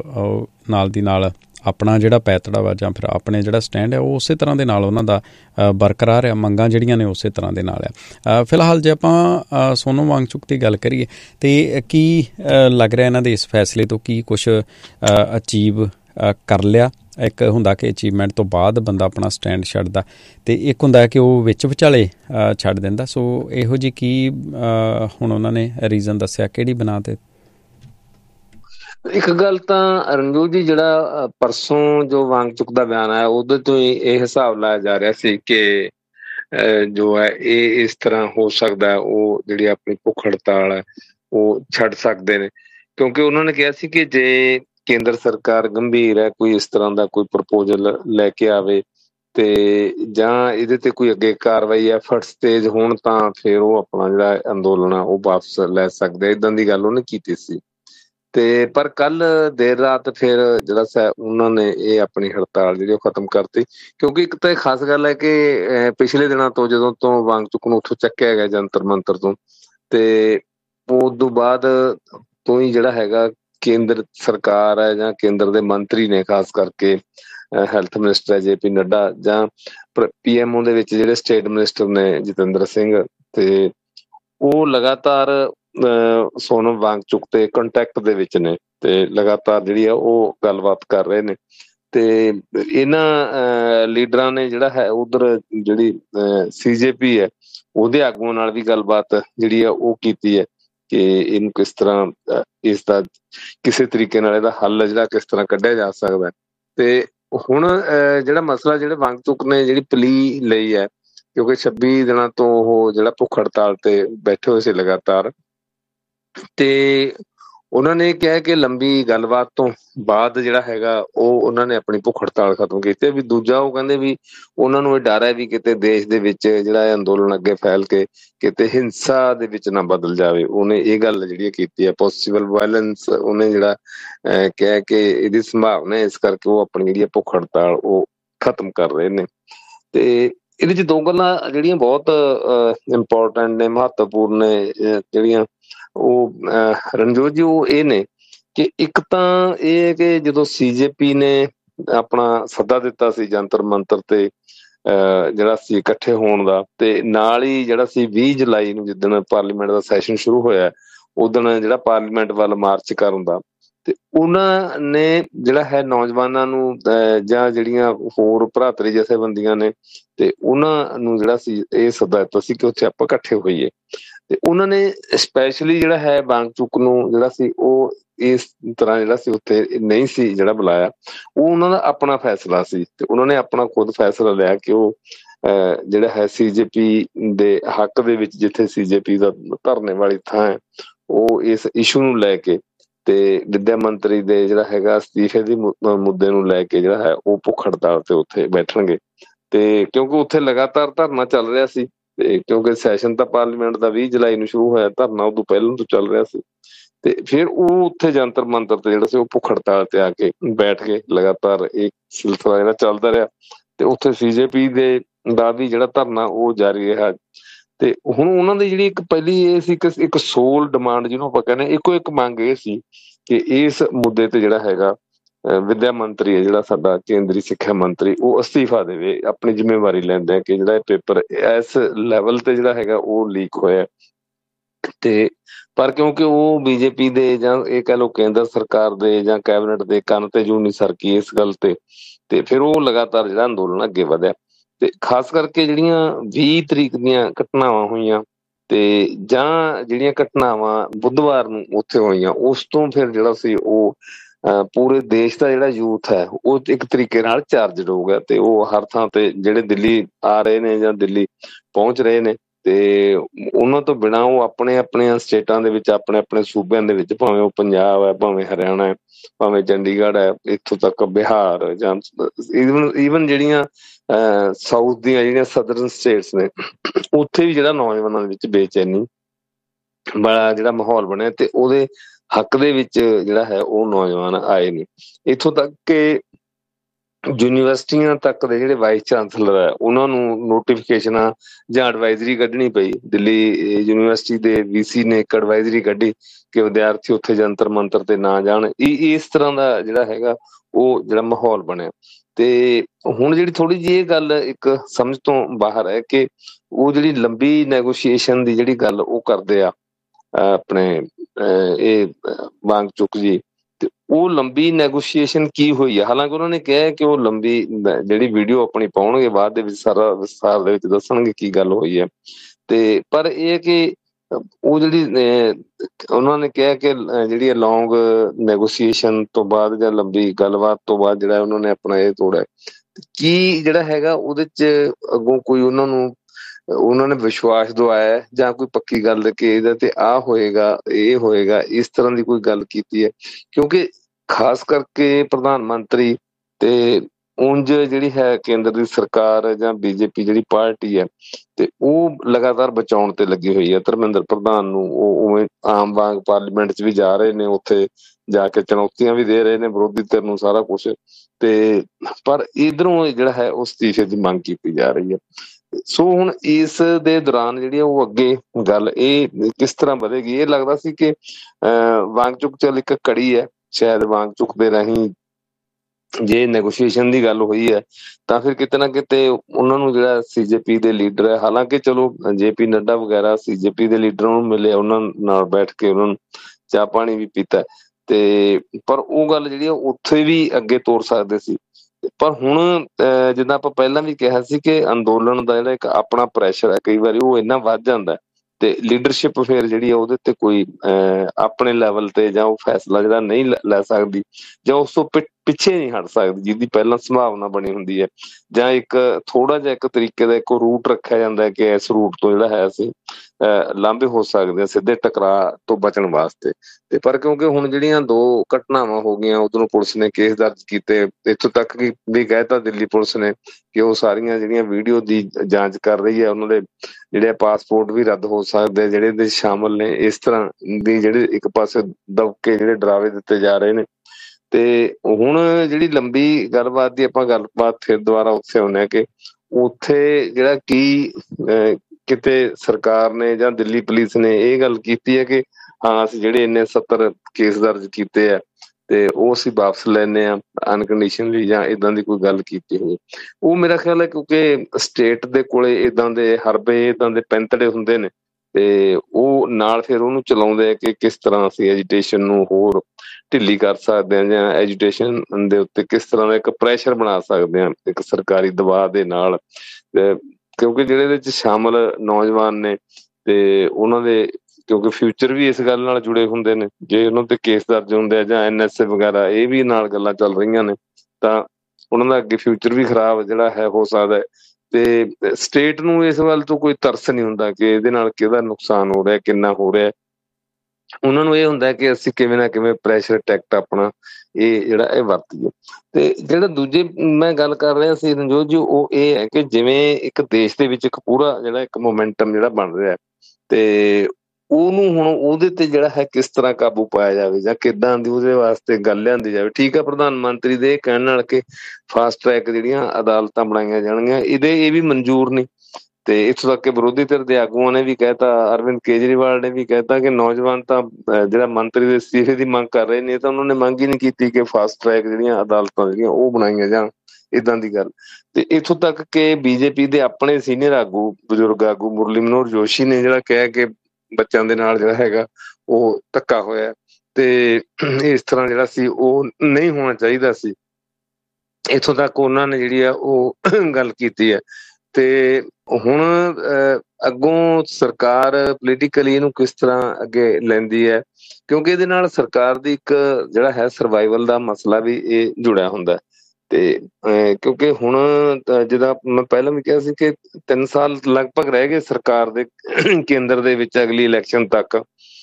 नाल दी नाल अपना जिहड़ा पैतड़ा वा जां फिर अपने जिहड़ा स्टैंड है वो उस तरह दे नाल उन्हां दा बरकरार है, मंगां जिहड़ियां ने उस तरह दे नाल है। फिलहाल जे आपां सोनम वांगचुक की गल करिए तो की लग रहा इन्हां दे इस फैसले तो की कुछ अचीव कर लिया? एक हुंदा कि अचीवमेंट तो बाद बंदा अपना स्टैंड छड्डदा ते एक हुंदा कि वो विच विचाले छड्ड दिंदा। सो इहो जी की हुण उन्हां ने रीजन दस्सिया किहड़ी बना ते?
ਇੱਕ ਗੱਲ ਤਾਂ ਰਣਜੋਤ ਜੀ, ਜਿਹੜਾ ਪਰਸੋਂ ਜੋ ਵਾਂਗਚੁਕ ਦਾ ਬਿਆਨ ਆਇਆ ਉਹਦੇ ਤੋਂ ਹੀ ਇਹ ਹਿਸਾਬ ਲਾਇਆ ਜਾ ਰਿਹਾ ਸੀ ਕਿ ਜੋ ਹੈ ਇਹ ਇਸ ਤਰ੍ਹਾਂ ਹੋ ਸਕਦਾ ਉਹ ਜਿਹੜੀ ਆਪਣੀ ਭੁੱਖ ਹੜਤਾਲ ਹੈ ਉਹ ਛੱਡ ਸਕਦੇ ਨੇ, ਕਿਉਂਕਿ ਉਹਨਾਂ ਨੇ ਕਿਹਾ ਸੀ ਕਿ ਜੇ ਕੇਂਦਰ ਸਰਕਾਰ ਗੰਭੀਰ ਹੈ, ਕੋਈ ਇਸ ਤਰ੍ਹਾਂ ਦਾ ਕੋਈ ਪ੍ਰਪੋਜ਼ਲ ਲੈ ਕੇ ਆਵੇ ਤੇ ਜਾਂ ਇਹਦੇ ਤੇ ਕੋਈ ਅੱਗੇ ਕਾਰਵਾਈ ਐਫਰਟਸ ਤੇਜ਼ ਹੋਣ ਤਾਂ ਫਿਰ ਉਹ ਆਪਣਾ ਜਿਹੜਾ ਅੰਦੋਲਨ ਆ ਉਹ ਵਾਪਸ ਲੈ ਸਕਦੇ। ਏਦਾਂ ਦੀ ਗੱਲ ਉਹਨੇ ਕੀਤੀ ਸੀ। ਤੇ ਪਰ ਕੱਲ ਦੇਰ ਰਾਤ ਫਿਰ ਜਿਹੜਾ ਸਾ ਉਹਨਾਂ ਨੇ ਇਹ ਆਪਣੀ ਹੜਤਾਲ ਜਿਹੜੀ ਉਹ ਖਤਮ ਕਰਤੀ, ਕਿਉਂਕਿ ਇੱਕ ਤਾਂ ਇਹ ਖਾਸ ਗੱਲ ਹੈ ਕਿ ਪਿਛਲੇ ਦਿਨਾਂ ਤੋਂ ਜਦੋਂ ਤੋਂ ਵਾਂਗਚੁਕ ਨੂੰ ਉੱਥੋਂ ਚੱਕਿਆ ਗਿਆ ਜੰਤਰ ਮੰਤਰ ਤੋਂ, ਤੇ ਉਸ ਤੋਂ ਬਾਅਦ ਤੋਂ ਹੀ ਜਿਹੜਾ ਹੈਗਾ ਕੇਂਦਰ ਸਰਕਾਰ ਹੈ ਜਾਂ ਕੇਂਦਰ ਦੇ ਮੰਤਰੀ ਨੇ, ਖਾਸ ਕਰਕੇ ਹੈਲਥ ਮਿਨਿਸਟਰ ਹੈ ਜੇ ਪੀ ਨੱਡਾ ਜਾਂ ਪੀ ਐਮ ਓ ਦੇ ਵਿੱਚ ਜਿਹੜੇ ਸਟੇਟ ਮਿਨਿਸਟਰ ਨੇ ਜਤਿੰਦਰ ਸਿੰਘ, ਤੇ ਉਹ ਲਗਾਤਾਰ ਸੋਨਮ ਵਾਂਗਚੁਕ ਤੇ ਕੰਟੈਕਟ ਦੇ ਵਿੱਚ ਨੇ ਤੇ ਲਗਾਤਾਰ ਜਿਹੜੀ ਆ ਉਹ ਗੱਲਬਾਤ ਕਰ ਰਹੇ ਨੇ। ਤੇ ਇਹਨਾਂ ਲੀਡਰਾਂ ਨੇ ਜਿਹੜਾ ਹੈ ਉਧਰ ਜਿਹੜੀ ਸੀ ਜੇ ਪੀ ਹੈ ਉਹਦੇ ਆਗੂਆਂ ਨਾਲ ਵੀ ਗੱਲਬਾਤ ਜਿਹੜੀ ਆ ਉਹ ਕੀਤੀ ਹੈ ਕਿ ਇਹਨੂੰ ਕਿਸ ਤਰ੍ਹਾਂ ਇਸ ਦਾ ਕਿਸੇ ਤਰੀਕੇ ਨਾਲ ਇਹਦਾ ਹੱਲ ਜਿਹੜਾ ਕਿਸ ਤਰ੍ਹਾਂ ਕੱਢਿਆ ਜਾ ਸਕਦਾ। ਤੇ ਹੁਣ ਜਿਹੜਾ ਮਸਲਾ ਜਿਹੜੇ ਵਾਂਗਚੁਕ ਨੇ ਜਿਹੜੀ ਪਲੀ ਲਈ ਹੈ, ਕਿਉਂਕਿ ਛੱਬੀ ਦਿਨਾਂ ਤੋਂ ਉਹ ਜਿਹੜਾ ਭੁੱਖ ਹੜਤਾਲ ਤੇ ਬੈਠੇ ਹੋਏ ਸੀ ਲਗਾਤਾਰ, ਤੇ ਉਹਨਾਂ ਨੇ ਕਿਹਾ ਕਿ ਲੰਬੀ ਗੱਲਬਾਤ ਤੋਂ ਬਾਅਦ ਜਿਹੜਾ ਹੈਗਾ ਉਹ ਉਹਨਾਂ ਨੇ ਆਪਣੀ ਭੁੱਖ ਹੜਤਾਲ ਖਤਮ ਕੀਤੀ। ਵੀ ਦੂਜਾ ਉਹ ਕਹਿੰਦੇ ਵੀ ਉਹਨਾਂ ਨੂੰ ਇਹ ਡਰ ਹੈ ਵੀ ਕਿਤੇ ਦੇਸ਼ ਦੇ ਵਿੱਚ ਜਿਹੜਾ ਅੰਦੋਲਨ ਅੱਗੇ ਫੈਲ ਕੇ ਕਿਤੇ ਹਿੰਸਾ ਦੇ ਵਿੱਚ ਨਾ ਬਦਲ ਜਾਵੇ। ਉਹਨੇ ਇਹ ਗੱਲ ਜਿਹੜੀ ਕੀਤੀ ਹੈ, ਪੋਸੀਬਲ ਵਾਇਲੈਂਸ ਉਹਨੇ ਜਿਹੜਾ ਕਿਹਾ ਕਿ ਇਹਦੀ ਸੰਭਾਵਨਾ, ਇਸ ਕਰਕੇ ਉਹ ਆਪਣੀ ਜਿਹੜੀ ਭੁੱਖ ਹੜਤਾਲ ਉਹ ਖਤਮ ਕਰ ਰਹੇ ਨੇ। ਤੇ ਇਹਦੇ ਚ ਦੋ ਗੱਲਾਂ ਜਿਹੜੀਆਂ ਬਹੁਤ ਇੰਪੋਰਟੈਂਟ ਨੇ, ਮਹੱਤਵਪੂਰਨ ਨੇ ਜਿਹੜੀਆਂ ਉਹ ਰਣਜੋਤ ਜੀ, ਉਹ ਇਹ ਨੇ ਕਿ ਇੱਕ ਤਾਂ ਇਹ ਹੈ ਕਿ ਜਦੋਂ ਸੀ ਜੇ ਪੀ ਨੇ ਆਪਣਾ ਸੱਦਾ ਦਿੱਤਾ ਸੀ ਜੰਤਰ ਮੰਤਰ ਤੇ ਅਹ ਜਿਹੜਾ ਸੀ ਇਕੱਠੇ ਹੋਣ ਦਾ, ਤੇ ਨਾਲ ਹੀ ਜਿਹੜਾ ਸੀ ਵੀਹ ਜੁਲਾਈ ਨੂੰ ਜਿੱਦਣ ਪਾਰਲੀਮੈਂਟ ਦਾ ਸੈਸ਼ਨ ਸ਼ੁਰੂ ਹੋਇਆ ਉਦਣ ਜਿਹੜਾ ਪਾਰਲੀਮੈਂਟ ਵੱਲ ਮਾਰਚ ਕਰਨ ਦਾ, ਤੇ ਉਹਨਾਂ ਨੇ ਜਿਹੜਾ ਹੈ ਨੌਜਵਾਨਾਂ ਨੂੰ ਜਾਂ ਜਿਹੜੀਆਂ ਹੋਰ ਭਰਾਤਰੀ ਜਥੇਬੰਦੀਆਂ ਨੇ ਤੇ ਉਹਨਾਂ ਨੂੰ ਜਿਹੜਾ ਸੀ ਇਹ ਸੱਦਾ ਦਿੱਤਾ ਸੀ ਕਿ ਉੱਥੇ ਆਪਾਂ ਇਕੱਠੇ ਹੋਈਏ। ਤੇ ਉਹਨਾਂ ਨੇ ਸਪੈਸ਼ਲੀ ਜਿਹੜਾ ਹੈ ਵਾਂਗਚੁਕ ਨੂੰ ਜਿਹੜਾ ਸੀ ਉਹ ਇਸ ਤਰ੍ਹਾਂ ਜਿਹੜਾ ਸੀ ਉੱਥੇ ਨਹੀਂ ਸੀ ਜਿਹੜਾ ਬੁਲਾਇਆ। ਉਹ ਉਹਨਾਂ ਦਾ ਆਪਣਾ ਫੈਸਲਾ ਸੀ ਤੇ ਉਹਨਾਂ ਨੇ ਆਪਣਾ ਖੁਦ ਫੈਸਲਾ ਲਿਆ ਕਿ ਉਹ ਅਹ ਜਿਹੜਾ ਹੈ ਸੀਜੇਪੀ ਦੇ ਹੱਕ ਦੇ ਵਿੱਚ, ਜਿੱਥੇ ਸੀਜੇਪੀ ਦਾ ਧਰਨੇ ਵਾਲੀ ਥਾਂ ਹੈ, ਉਹ ਇਸ ਇਸ਼ੂ ਨੂੰ ਲੈ ਕੇ ਤੇ ਵਿੱਦਿਆ ਮੰਤਰੀ ਦੇ ਜਿਹੜਾ ਹੈਗਾ ਅਸਤੀਫੇ ਦੀ ਮੁੱਦੇ ਨੂੰ ਲੈ ਕੇ ਜਿਹੜਾ ਹੈ ਉਹ ਭੁੱਖ ਹੜਤਾਲ ਤੇ ਉੱਥੇ ਬੈਠਣਗੇ। ਤੇ ਕਿਉਂਕਿ ਉੱਥੇ ਲਗਾਤਾਰ ਧਰਨਾ ਚੱਲ ਰਿਹਾ ਸੀ, ਤੇ ਕਿਉਂਕਿ ਸੈਸ਼ਨ ਤਾਂ ਪਾਰਲੀਮੈਂਟ ਦਾ ਵੀਹ ਜੁਲਾਈ ਨੂੰ ਸ਼ੁਰੂ ਹੋਇਆ, ਧਰਨਾ ਉਦੋਂ ਪਹਿਲਾਂ ਤੋਂ ਚੱਲ ਰਿਹਾ ਸੀ। ਤੇ ਫਿਰ ਉਹ ਉੱਥੇ ਜੰਤਰ ਮੰਤਰ ਤੇ ਜਿਹੜਾ ਸੀ ਉਹ ਭੁੱਖ ਹੜਤਾਲ ਤੇ ਆ ਕੇ ਬੈਠ ਕੇ ਲਗਾਤਾਰ ਇਹ ਸਿਲਸਿਲਾ ਜਿਹੜਾ ਚੱਲਦਾ ਰਿਹਾ। ਤੇ ਉੱਥੇ ਸੀਜੇਪੀ ਦੇ ਦਾ ਵੀ ਜਿਹੜਾ ਧਰਨਾ ਉਹ ਜਾਰੀ ਰਿਹਾ। ਤੇ ਹੁਣ ਉਹਨਾਂ ਦੀ ਜਿਹੜੀ ਇੱਕ ਪਹਿਲੀ ਇਹ ਸੀ ਕਿ ਇੱਕ ਸੋਲ ਡਿਮਾਂਡ ਜਿਹਨੂੰ ਆਪਾਂ ਕਹਿੰਦੇ, ਇੱਕੋ ਇੱਕ ਮੰਗ ਇਹ ਸੀ ਕਿ ਇਸ ਮੁੱਦੇ ਤੇ ਜਿਹੜਾ ਹੈਗਾ ਵਿੱਦਿਆ ਮੰਤਰੀ ਹੈ, ਜਿਹੜਾ ਸਾਡਾ ਕੇਂਦਰੀ ਸਿੱਖਿਆ ਮੰਤਰੀ, ਉਹ ਅਸਤੀਫਾ ਦੇਵੇ, ਆਪਣੀ ਜ਼ਿੰਮੇਵਾਰੀ ਲੈਂਦੇ ਆ ਕਿ ਜਿਹੜਾ ਇਹ ਪੇਪਰ ਇਸ ਲੈਵਲ ਤੇ ਜਿਹੜਾ ਹੈਗਾ ਉਹ ਲੀਕ ਹੋਇਆ। ਤੇ ਪਰ ਕਿਉਂਕਿ ਉਹ ਬੀਜੇਪੀ ਦੇ ਜਾਂ ਇਹ ਕਹਿ ਲਓ ਕੇਂਦਰ ਸਰਕਾਰ ਦੇ ਜਾਂ ਕੈਬਨਿਟ ਦੇ ਕੰਨ ਤੇ ਜੂ ਨਹੀਂ ਸਰਕੀ ਇਸ ਗੱਲ ਤੇ, ਤੇ ਫਿਰ ਉਹ ਲਗਾਤਾਰ ਜਿਹੜਾ ਅੰਦੋਲਨ ਅੱਗੇ ਵਧਿਆ। ਤੇ ਖਾਸ ਕਰਕੇ ਜਿਹੜੀਆਂ ਵੀਹ ਤਰੀਕ ਦੀਆਂ ਘਟਨਾਵਾਂ ਹੋਈਆਂ ਤੇ ਜਾਂ ਜਿਹੜੀਆਂ ਘਟਨਾਵਾਂ ਬੁੱਧਵਾਰ ਨੂੰ ਉੱਥੇ ਹੋਈਆਂ, ਉਸ ਤੋਂ ਫਿਰ ਜਿਹੜਾ ਸੀ ਉਹ ਪੂਰੇ ਦੇਸ਼ ਦਾ ਜਿਹੜਾ ਯੂਥ ਹੈ ਉਹ ਇੱਕ ਤਰੀਕੇ ਨਾਲ ਚਾਰਜਡ ਹੋ ਗਿਆ। ਤੇ ਉਹ ਹਰ ਥਾਂ ਤੇ ਜਿਹੜੇ ਦਿੱਲੀ ਆ ਰਹੇ ਨੇ ਜਾਂ ਦਿੱਲੀ ਪਹੁੰਚ ਰਹੇ ਨੇ, ਤੇ ਉਹਨਾਂ ਤੋਂ ਬਿਨਾਂ ਉਹ ਆਪਣੇ ਆਪਣੀਆਂ ਸਟੇਟਾਂ ਦੇ ਵਿੱਚ, ਆਪਣੇ ਆਪਣੇ ਸੂਬਿਆਂ ਦੇ ਵਿੱਚ, ਭਾਵੇਂ ਉਹ ਪੰਜਾਬ ਹੈ, ਭਾਵੇਂ ਹਰਿਆਣਾ ਹੈ, ਭਾਵੇਂ ਚੰਡੀਗੜ੍ਹ ਹੈ, ਇੱਥੋਂ ਤੱਕ ਬਿਹਾਰ ਜਾਂ ਈਵਨ ਈਵਨ ਜਿਹੜੀਆਂ ਅਹ ਸਾਊਥ ਦੀਆਂ ਜਿਹੜੀਆਂ ਸਦਰਨ ਸਟੇਟਸ ਨੇ, ਉੱਥੇ ਵੀ ਜਿਹੜਾ ਨੌਜਵਾਨਾਂ ਦੇ ਵਿੱਚ ਬੇਚੈਨੀ ਬੜਾ ਜਿਹੜਾ ਮਾਹੌਲ ਬਣਿਆ। ਤੇ ਉਹਦੇ ਹੱਕ ਦੇ ਵਿੱਚ ਜਿਹੜਾ ਹੈ ਉਹ ਨੌਜਵਾਨ ਆਏ ਨੇ। ਇੱਥੋਂ ਤੱਕ ਕਿ ਯੂਨੀਵਰਸਿਟੀਆਂ ਤੱਕ ਦੇ ਜਿਹੜੇ ਵਾਈਸ ਚਾਂਸਲਰ ਹੈ ਉਹਨਾਂ ਨੂੰ ਨੋਟੀਫਿਕੇਸ਼ਨਾਂ ਜਾਂ ਐਡਵਾਈਜ਼ਰੀ ਕੱਢਣੀ ਪਈ। ਦਿੱਲੀ ਯੂਨੀਵਰਸਿਟੀ ਦੇ ਵੀਸੀ ਨੇ ਇੱਕ ਐਡਵਾਈਜ਼ਰੀ ਕੱਢੀ ਕਿ ਵਿਦਿਆਰਥੀ ਉੱਥੇ ਜੰਤਰ ਮੰਤਰ ਤੇ ਨਾ ਜਾਣ। ਇਸ ਤਰ੍ਹਾਂ ਦਾ ਜਿਹੜਾ ਹੈਗਾ ਉਹ ਜਿਹੜਾ ਮਾਹੌਲ ਬਣਿਆ। ਤੇ ਹੁਣ ਜਿਹੜੀ ਥੋੜੀ ਜਿਹੀ ਇਹ ਗੱਲ ਇੱਕ ਸਮਝ ਤੋਂ ਬਾਹਰ ਹੈ ਕਿ ਉਹ ਜਿਹੜੀ ਲੰਬੀ ਨੈਗੋਸ਼ੀਏਸ਼ਨ ਦੀ ਜਿਹੜੀ ਗੱਲ ਉਹ ਕਰਦੇ ਆ ਆਪਣੇ ਇਹ ਵਾਂਗਚੁਕ ਜੀ, ਤੇ ਉਹ ਲੰਬੀ ਨੈਗੋਸ਼ੀਏਸ਼ਨ ਕੀ ਹੋਈ ਹੈ। ਹਾਲਾਂਕਿ ਉਹਨਾਂ ਨੇ ਕਿਹਾ ਕਿ ਉਹ ਲੰਬੀ ਜਿਹੜੀ ਵੀਡੀਓ ਆਪਣੀ ਪਾਉਣਗੇ, ਬਾਅਦ ਦੇ ਵਿੱਚ ਸਾਰਾ ਵਿਸਥਾਰ ਦੇ ਵਿੱਚ ਦੱਸਣਗੇ ਕੀ ਗੱਲ ਹੋਈ ਹੈ। ਤੇ ਪਰ ਇਹ ਕਿ ਉਹ ਜਿਹੜੀ ਉਹਨਾਂ ਨੇ ਕਿਹਾ ਕਿ ਜਿਹੜੀ ਲੌਂਗ ਨੈਗੋਸ਼ੀਏਸ਼ਨ ਤੋਂ ਬਾਅਦ ਜਾਂ ਲੰਬੀ ਗੱਲਬਾਤ ਤੋਂ ਬਾਅਦ ਜਿਹੜਾ ਉਹਨਾਂ ਨੇ ਆਪਣਾ ਇਹ ਤੋੜਿਆ, ਕੀ ਜਿਹੜਾ ਹੈਗਾ ਉਹਦੇ ਚ ਅੱਗੋਂ ਕੋਈ ਉਹਨਾਂ ਨੂੰ ਉਹਨਾਂ ਨੇ ਵਿਸ਼ਵਾਸ ਦਵਾਇਆ ਜਾਂ ਕੋਈ ਪੱਕੀ ਗੱਲ ਕਿ ਇਹਦੇ ਤੇ ਆਹ ਹੋਏਗਾ, ਇਹ ਹੋਏਗਾ, ਇਸ ਤਰ੍ਹਾਂ ਦੀ ਕੋਈ ਗੱਲ ਕੀਤੀ ਹੈ। ਕਿਉਂਕਿ ਖਾਸ ਕਰਕੇ ਪ੍ਰਧਾਨ ਮੰਤਰੀ ਤੇ ਉਂਝ ਜਿਹੜੀ ਹੈ ਕੇਂਦਰ ਦੀ ਸਰਕਾਰ ਜਾਂ ਬੀਜੇਪੀ ਜਿਹੜੀ ਪਾਰਟੀ ਹੈ, ਤੇ ਉਹ ਲਗਾਤਾਰ ਬਚਾਉਣ ਤੇ ਲੱਗੀ ਹੋਈ ਹੈ ਧਰਮਿੰਦਰ ਪ੍ਰਧਾਨ ਨੂੰ। ਉਹ ਉਵੇਂ ਆਮ ਵਾਂਗ ਪਾਰਲੀਮੈਂਟ ਚ ਵੀ ਜਾ ਰਹੇ ਨੇ, ਉੱਥੇ ਜਾ ਕੇ ਚੁਣੌਤੀਆਂ ਵੀ ਦੇ ਰਹੇ ਨੇ ਵਿਰੋਧੀ ਧਿਰ ਨੂੰ, ਸਾਰਾ ਕੁਛ। ਤੇ ਪਰ ਇਧਰੋਂ ਜਿਹੜਾ ਹੈ ਉਹ ਅਸਤੀਫੇ ਦੀ ਮੰਗ ਕੀਤੀ ਜਾ ਰਹੀ ਹੈ। ਸੋ ਹੁਣ ਇਸ ਦੇ ਦੌਰਾਨ ਜਿਹੜੀ ਉਹ ਅੱਗੇ ਗੱਲ ਇਹ ਕਿਸ ਤਰ੍ਹਾਂ ਵਧੇਗੀ, ਇਹ ਲੱਗਦਾ ਸੀ ਕਿ ਅਹ ਵਾਂਗਚੁਕ ਚੱਲ ਇੱਕ ਕੜੀ ਹੈ, ਸ਼ਾਇਦ ਵਾਂਗਚੁਕ ਦੇ ਰਾਹੀਂ ਜੇ ਨੈਗੋਸ਼ੀਏਸ਼ਨ ਦੀ ਗੱਲ ਹੋਈ ਹੈ ਤਾਂ ਫਿਰ ਕਿਤੇ ਨਾ ਕਿਤੇ ਉਹਨਾਂ ਨੂੰ ਜਿਹੜਾ ਸੀਜੇਪੀ ਦੇ ਲੀਡਰ ਹੈ, ਹਾਲਾਂਕਿ ਚਲੋ ਜੇ ਪੀ ਨੱਡਾ ਵਗੈਰਾ ਸੀਜੇਪੀ ਦੇ ਲੀਡਰਾਂ ਨੂੰ ਮਿਲੇ, ਉਹਨਾਂ ਨਾਲ ਬੈਠ ਕੇ ਉਹਨਾਂ ਨੂੰ ਚਾਹ ਪਾਣੀ ਵੀ ਪੀਤਾ, ਤੇ ਪਰ ਉਹ ਗੱਲ ਜਿਹੜੀ ਆ ਉੱਥੇ ਵੀ ਅੱਗੇ ਤੋਰ ਸਕਦੇ ਸੀ। ਪਰ ਹੁਣ ਅਹ ਜਿੱਦਾਂ ਆਪਾਂ ਪਹਿਲਾਂ ਵੀ ਕਿਹਾ ਸੀ ਕਿ ਅੰਦੋਲਨ ਦਾ ਜਿਹੜਾ ਇੱਕ ਆਪਣਾ ਪ੍ਰੈਸ਼ਰ ਹੈ, ਕਈ ਵਾਰੀ ਉਹ ਇੰਨਾ ਵੱਧ ਜਾਂਦਾ ਤੇ ਲੀਡਰਸ਼ਿਪ ਫਿਰ ਜਿਹੜੀ ਆ ਉਹਦੇ ਤੇ ਕੋਈ ਅਹ ਆਪਣੇ ਲੈਵਲ ਤੇ ਜਾਂ ਉਹ ਫੈਸਲਾ ਜਿਹੜਾ ਨਹੀਂ ਲੈ ਸਕਦੀ ਜਾਂ ਉਸ ਤੋਂ ਪਿੱਛੇ ਨਹੀਂ ਹਟ ਸਕਦੀ ਜਿਹਦੀ ਪਹਿਲਾਂ ਸੰਭਾਵਨਾ ਬਣੀ ਹੁੰਦੀ ਹੈ, ਜਾਂ ਇੱਕ ਥੋੜਾ ਜਿਹਾ ਇੱਕ ਤਰੀਕੇ ਦਾ ਇੱਕ ਰੂਟ ਰੱਖਿਆ ਜਾਂਦਾ ਕਿ ਇਸ ਰੂਟ ਤੋਂ ਜਿਹੜਾ ਹੈ ਅਸੀਂ ਅਹ ਲਾਂਭੇ ਹੋ ਸਕਦੇ ਹਾਂ ਸਿੱਧੇ ਟਕਰਾਅ ਤੋਂ ਬਚਣ ਵਾਸਤੇ। ਤੇ ਪਰ ਕਿਉਂਕਿ ਹੁਣ ਜਿਹੜੀਆਂ ਦੋ ਘਟਨਾਵਾਂ ਹੋ ਗਈਆਂ, ਉਧਰੋਂ ਪੁਲਿਸ ਨੇ ਕੇਸ ਦਰਜ ਕੀਤੇ, ਇੱਥੋਂ ਤੱਕ ਕਿ ਵੀ ਕਹਿਤਾ ਦਿੱਲੀ ਪੁਲਿਸ ਨੇ ਕਿ ਉਹ ਸਾਰੀਆਂ ਜਿਹੜੀਆਂ ਵੀਡੀਓ ਦੀ ਜਾਂਚ ਕਰ ਰਹੀ ਹੈ, ਉਹਨਾਂ ਦੇ ਜਿਹੜੇ ਪਾਸਪੋਰਟ ਵੀ ਰੱਦ ਹੋ ਸਕਦੇ ਜਿਹੜੇ ਇਹਦੇ ਸ਼ਾਮਲ ਨੇ। ਇਸ ਤਰ੍ਹਾਂ ਦੀ ਜਿਹੜੇ ਇੱਕ ਪਾਸੇ ਦਬਕੇ ਜਿਹੜੇ ਡਰਾਵੇ ਦਿੱਤੇ ਜਾ ਰਹੇ ਨੇ। ਤੇ ਹੁਣ ਜਿਹੜੀ ਲੰਬੀ ਗੱਲਬਾਤ ਦੀ ਆਪਾਂ ਗੱਲਬਾਤ ਫਿਰ ਦੁਬਾਰਾ ਉੱਥੇ ਆਉਂਦੇ ਹਾਂ ਕਿ ਉੱਥੇ ਜਿਹੜਾ ਕੀ ਕਿਤੇ ਸਰਕਾਰ ਨੇ ਜਾਂ ਦਿੱਲੀ ਪੁਲਿਸ ਨੇ ਇਹ ਗੱਲ ਕੀਤੀ ਹੈ ਕਿ ਹਾਂ ਅਸੀਂ ਜਿਹੜੇ ਇੰਨੇ ਸੱਤਰ ਕੇਸ ਦਰਜ ਕੀਤੇ ਆ ਤੇ ਉਹ ਅਸੀਂ ਵਾਪਸ ਲੈਂਦੇ ਹਾਂ ਅਨਕੰਡੀਸ਼ਨਲੀ, ਜਾਂ ਏਦਾਂ ਦੀ ਕੋਈ ਗੱਲ ਕੀਤੀ ਹੋਵੇ। ਉਹ ਮੇਰਾ ਖਿਆਲ ਹੈ ਕਿਉਂਕਿ ਸਟੇਟ ਦੇ ਕੋਲੇ ਏਦਾਂ ਦੇ ਹਰਬੇ ਏਦਾਂ ਦੇ ਪੈਂਤੜੇ ਹੁੰਦੇ ਨੇ ਤੇ ਉਹ ਨਾਲ ਫਿਰ ਉਹਨੂੰ ਚਲਾਉਂਦੇ ਆ ਕਿ ਕਿਸ ਤਰ੍ਹਾਂ ਅਸੀਂ ਐਜੀਟੇਸ਼ਨ ਨੂੰ ਹੋਰ ਢਿੱਲੀ ਕਰ ਸਕਦੇ ਹਾਂ ਜਾਂ ਐਜੂਟੇਸ਼ਨ ਦੇ ਉੱਤੇ ਕਿਸ ਤਰ੍ਹਾਂ ਦਾ ਇੱਕ ਪ੍ਰੈਸ਼ਰ ਬਣਾ ਸਕਦੇ ਹਾਂ ਇੱਕ ਸਰਕਾਰੀ ਦਬਾਅ ਦੇ ਨਾਲ। ਕਿਉਂਕਿ ਜਿਹੜੇ ਇਹਦੇ ਚ ਸ਼ਾਮਲ ਨੌਜਵਾਨ ਨੇ ਤੇ ਉਹਨਾਂ ਦੇ ਕਿਉਂਕਿ ਫਿਊਚਰ ਵੀ ਇਸ ਗੱਲ ਨਾਲ ਜੁੜੇ ਹੁੰਦੇ ਨੇ। ਜੇ ਉਹਨਾਂ ਤੇ ਕੇਸ ਦਰਜ ਹੁੰਦੇ ਆ ਜਾਂ ਐਨ ਐਸ ਏ ਵਗੈਰਾ, ਇਹ ਵੀ ਨਾਲ ਗੱਲਾਂ ਚੱਲ ਰਹੀਆਂ ਨੇ, ਤਾਂ ਉਹਨਾਂ ਦਾ ਅੱਗੇ ਫਿਊਚਰ ਵੀ ਖਰਾਬ ਜਿਹੜਾ ਹੈ ਹੋ ਸਕਦਾ ਹੈ। ਤੇ ਸਟੇਟ ਨੂੰ ਇਸ ਵੱਲ ਤੋਂ ਕੋਈ ਤਰਸ ਨਹੀਂ ਹੁੰਦਾ ਕਿ ਇਹਦੇ ਨਾਲ ਕਿਹਦਾ ਨੁਕਸਾਨ ਹੋ ਰਿਹਾ, ਕਿੰਨਾ ਹੋ ਰਿਹਾ। ਉਹਨਾਂ ਨੂੰ ਇਹ ਹੁੰਦਾ ਕਿ ਅਸੀਂ ਕਿਵੇਂ ਨਾ ਕਿਵੇਂ ਪ੍ਰੈਸ਼ਰ ਟੈਕਟ ਆਪਣਾ ਇਹ ਜਿਹੜਾ ਇਹ ਵਰਤੀਏ। ਤੇ ਜਿਹੜਾ ਦੂਜੇ ਮੈਂ ਗੱਲ ਕਰ ਰਿਹਾ ਸੀ ਰਣਜੋਤ ਜੀ, ਉਹ ਇਹ ਹੈ ਕਿ ਜਿਵੇਂ ਇੱਕ ਦੇਸ਼ ਦੇ ਵਿੱਚ ਇੱਕ ਪੂਰਾ ਜਿਹੜਾ ਇੱਕ ਮੋਮੈਂਟਮ ਜਿਹੜਾ ਬਣ ਰਿਹਾ, ਤੇ ਉਹਨੂੰ ਹੁਣ ਉਹਦੇ ਤੇ ਜਿਹੜਾ ਹੈ ਕਿਸ ਤਰ੍ਹਾਂ ਕਾਬੂ ਪਾਇਆ ਜਾਵੇ ਜਾਂ ਕਿੱਦਾਂ ਦੀ ਉਹਦੇ ਵਾਸਤੇ ਗੱਲ ਲਿਆਂਦੀ ਜਾਵੇ। ਠੀਕ ਆ, ਪ੍ਰਧਾਨ ਮੰਤਰੀ ਦੇ ਕਹਿਣ ਨਾਲ ਕਿ ਫਾਸਟ ਟਰੈਕ ਜਿਹੜੀਆਂ ਅਦਾਲਤਾਂ ਬਣਾਈਆਂ ਜਾਣਗੀਆਂ, ਇਹਦੇ ਇਹ ਵੀ ਮਨਜ਼ੂਰ ਨਹੀਂ। ਤੇ ਇੱਥੋਂ ਤੱਕ ਕਿ ਵਿਰੋਧੀ ਧਿਰ ਦੇ ਆਗੂਆਂ ਨੇ ਵੀ ਕਹਿਤਾ, ਅਰਵਿੰਦ ਕੇਜਰੀਵਾਲ ਨੇ ਵੀ ਕਹਿਤਾ ਕਿ ਨੌਜਵਾਨ ਤਾਂ ਜਿਹੜਾ ਮੰਤਰੀ ਦੇ ਅਸਤੀਫੇ ਦੀ ਮੰਗ ਕਰ ਰਹੇ ਨੇ, ਤਾਂ ਉਹਨਾਂ ਨੇ ਮੰਗ ਹੀ ਨਹੀਂ ਕੀਤੀ ਕਿ ਫਾਸਟ ਟਰੈਕ ਜਿਹੜੀਆਂ ਅਦਾਲਤਾਂ ਜਿਹੜੀਆਂ ਉਹ ਬਣਾਈਆਂ ਜਾਣ, ਏਦਾਂ ਦੀ ਗੱਲ। ਤੇ ਇੱਥੋਂ ਤੱਕ ਕਿ ਬੀਜੇਪੀ ਦੇ ਆਪਣੇ ਸੀਨੀਅਰ ਆਗੂ, ਬਜ਼ੁਰਗ ਆਗੂ ਮੁਰਲੀ ਮਨੋਹਰ ਜੋਸ਼ੀ ਨੇ ਜਿਹੜਾ ਕਿਹਾ ਕਿ ਬੱਚਿਆਂ ਦੇ ਨਾਲ ਜਿਹੜਾ ਹੈਗਾ ਉਹ ਧੱਕਾ ਹੋਇਆ, ਤੇ ਇਸ ਤਰ੍ਹਾਂ ਜਿਹੜਾ ਸੀ ਉਹ ਨਹੀਂ ਹੋਣਾ ਚਾਹੀਦਾ ਸੀ। ਇੱਥੋਂ ਤੱਕ ਉਹਨਾਂ ਨੇ ਜਿਹੜੀ ਆ ਉਹ ਗੱਲ ਕੀਤੀ ਹੈ। ਤੇ ਹੁਣ ਅੱਗੋਂ ਸਰਕਾਰ ਪੋਲੀਟੀਕਲੀ ਇਹਨੂੰ ਕਿਸ ਤਰ੍ਹਾਂ ਅੱਗੇ ਲੈਂਦੀ ਹੈ, ਕਿਉਂਕਿ ਇਹਦੇ ਨਾਲ ਸਰਕਾਰ ਦੀ ਇੱਕ ਜਿਹੜਾ ਹੈ ਸਰਵਾਈਵਲ ਦਾ ਮਸਲਾ ਵੀ ਇਹ ਜੁੜਿਆ ਹੁੰਦਾ। ਤੇ ਕਿਉਂਕਿ ਹੁਣ ਜਿੱਦਾਂ ਮੈਂ ਪਹਿਲਾਂ ਵੀ ਕਿਹਾ ਸੀ ਕਿ ਤਿੰਨ ਸਾਲ ਲਗਭਗ ਰਹਿ ਗਏ ਸਰਕਾਰ ਦੇ ਕੇਂਦਰ ਦੇ ਵਿੱਚ ਅਗਲੀ ਇਲੈਕਸ਼ਨ ਤੱਕ,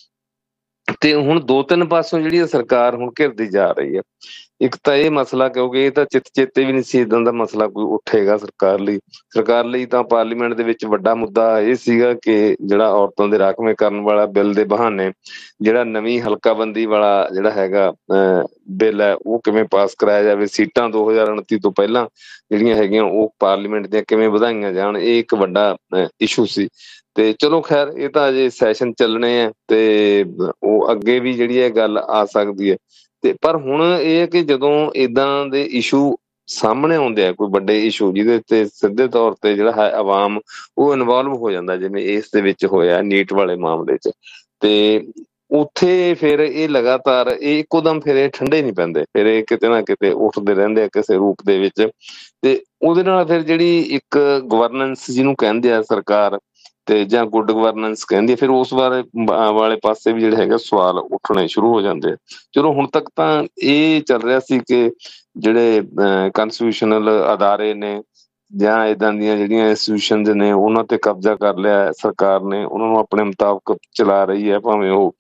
ਤੇ ਹੁਣ ਦੋ ਤਿੰਨ ਪਾਸੋਂ ਜਿਹੜੀ ਸਰਕਾਰ ਹੁਣ ਘਿਰਦੀ ਜਾ ਰਹੀ ਹੈ। ਇੱਕ ਤਾਂ ਇਹ ਮਸਲਾ, ਕਿਉਂਕਿ ਇਹ ਤਾਂ ਚਿੱਤ ਚੇਤੇ ਵੀ ਨਹੀਂ ਸੀ ਇੱਦਾਂ ਦਾ ਮਸਲਾ ਕੋਈ ਉੱਠੇਗਾ ਸਰਕਾਰ ਲਈ। ਸਰਕਾਰ ਲਈ ਤਾਂ ਪਾਰਲੀਮੈਂਟ ਦੇ ਵਿੱਚ ਵੱਡਾ ਮੁੱਦਾ ਇਹ ਸੀਗਾ ਕਿ ਜਿਹੜਾ ਔਰਤਾਂ ਦੇ ਰਾਖਵੇਂ ਕਰਨ ਵਾਲਾ ਬਿੱਲ ਦੇ ਬਹਾਨੇ ਜਿਹੜਾ ਨਵੀਂ ਹਲਕਾਬੰਦੀ ਵਾਲਾ ਜਿਹੜਾ ਹੈਗਾ ਬਿੱਲ ਹੈ ਉਹ ਕਿਵੇਂ ਪਾਸ ਕਰਾਇਆ ਜਾਵੇ, ਸੀਟਾਂ ਦੋ ਹਜ਼ਾਰ ਉਨੱਤੀ ਤੋਂ ਪਹਿਲਾਂ ਜਿਹੜੀਆਂ ਹੈਗੀਆਂ ਉਹ ਪਾਰਲੀਮੈਂਟ ਦੀਆਂ ਕਿਵੇਂ ਵਧਾਈਆਂ ਜਾਣ, ਇਹ ਇੱਕ ਵੱਡਾ ਇਸ਼ੂ ਸੀ। ਤੇ ਚਲੋ ਖੈਰ, ਇਹ ਤਾਂ ਅਜੇ ਸੈਸ਼ਨ ਚੱਲਣੇ ਆ ਤੇ ਉਹ ਅੱਗੇ ਵੀ ਜਿਹੜੀ ਇਹ ਗੱਲ ਆ ਸਕਦੀ ਹੈ। ਤੇ ਪਰ ਹੁਣ ਇਹ ਹੈ ਕਿ ਜਦੋਂ ਏਦਾਂ ਦੇ ਇਸ਼ੂ ਸਾਹਮਣੇ ਆਉਂਦੇ ਆ, ਕੋਈ ਵੱਡੇ ਇਸ਼ੂ ਜਿਹਦੇ ਤੇ ਸਿੱਧੇ ਤੌਰ ਤੇ ਜਿਹੜਾ ਹੈ ਆਵਾਮ ਉਹ ਇਨਵੋਲਵ ਹੋ ਜਾਂਦਾ, ਜਿਵੇਂ ਇਸ ਦੇ ਵਿੱਚ ਹੋਇਆ ਨੀਟ ਵਾਲੇ ਮਾਮਲੇ 'ਚ, ਤੇ ਉੱਥੇ ਫਿਰ ਇਹ ਲਗਾਤਾਰ ਇਹ ਇੱਕੋ ਦਮ ਫਿਰ ਇਹ ਠੰਡੇ ਨਹੀਂ ਪੈਂਦੇ, ਫਿਰ ਇਹ ਕਿਤੇ ਨਾ ਕਿਤੇ ਉੱਠਦੇ ਰਹਿੰਦੇ ਆ ਕਿਸੇ ਰੂਪ ਦੇ ਵਿੱਚ। ਤੇ ਉਹਦੇ ਨਾਲ ਫਿਰ ਜਿਹੜੀ ਇੱਕ ਗਵਰਨੈਂਸ ਜਿਹਨੂੰ ਕਹਿੰਦੇ ਆ ਸਰਕਾਰ, ਤੇ ਜਾਂ ਗੁੱਡ ਗਵਰਨੈਂਸ ਕਹਿੰਦੀ, ਫਿਰ ਉਸ ਬਾਰੇ ਵਾਲੇ ਪਾਸੇ ਵੀ ਜਿਹੜੇ ਹੈਗੇ ਸਵਾਲ ਉੱਠਣੇ ਸ਼ੁਰੂ ਹੋ ਜਾਂਦੇ ਆ। ਚਲੋ ਹੁਣ ਤੱਕ ਤਾਂ ਇਹ ਚੱਲ ਰਿਹਾ ਸੀ ਕਿ ਜਿਹੜੇ ਕਨਸਟੀਟਿਊਸ਼ਨਲ ਅਦਾਰੇ ਨੇ ਜਾਂ ਏਦਾਂ ਦੀਆਂ ਜਿਹੜੀਆਂ ਇੰਸਟੀਟਿਊਸ਼ਨਜ਼ ਨੇ ਉਹਨਾਂ ਤੇ ਕਬਜ਼ਾ ਕਰ ਲਿਆ ਸਰਕਾਰ ਨੇ, ਉਹਨਾਂ ਨੂੰ ਆਪਣੇ ਮੁਤਾਬਕ ਚਲਾ ਰਹੀ ਹੈ, ਭਾਵੇਂ ਉਹ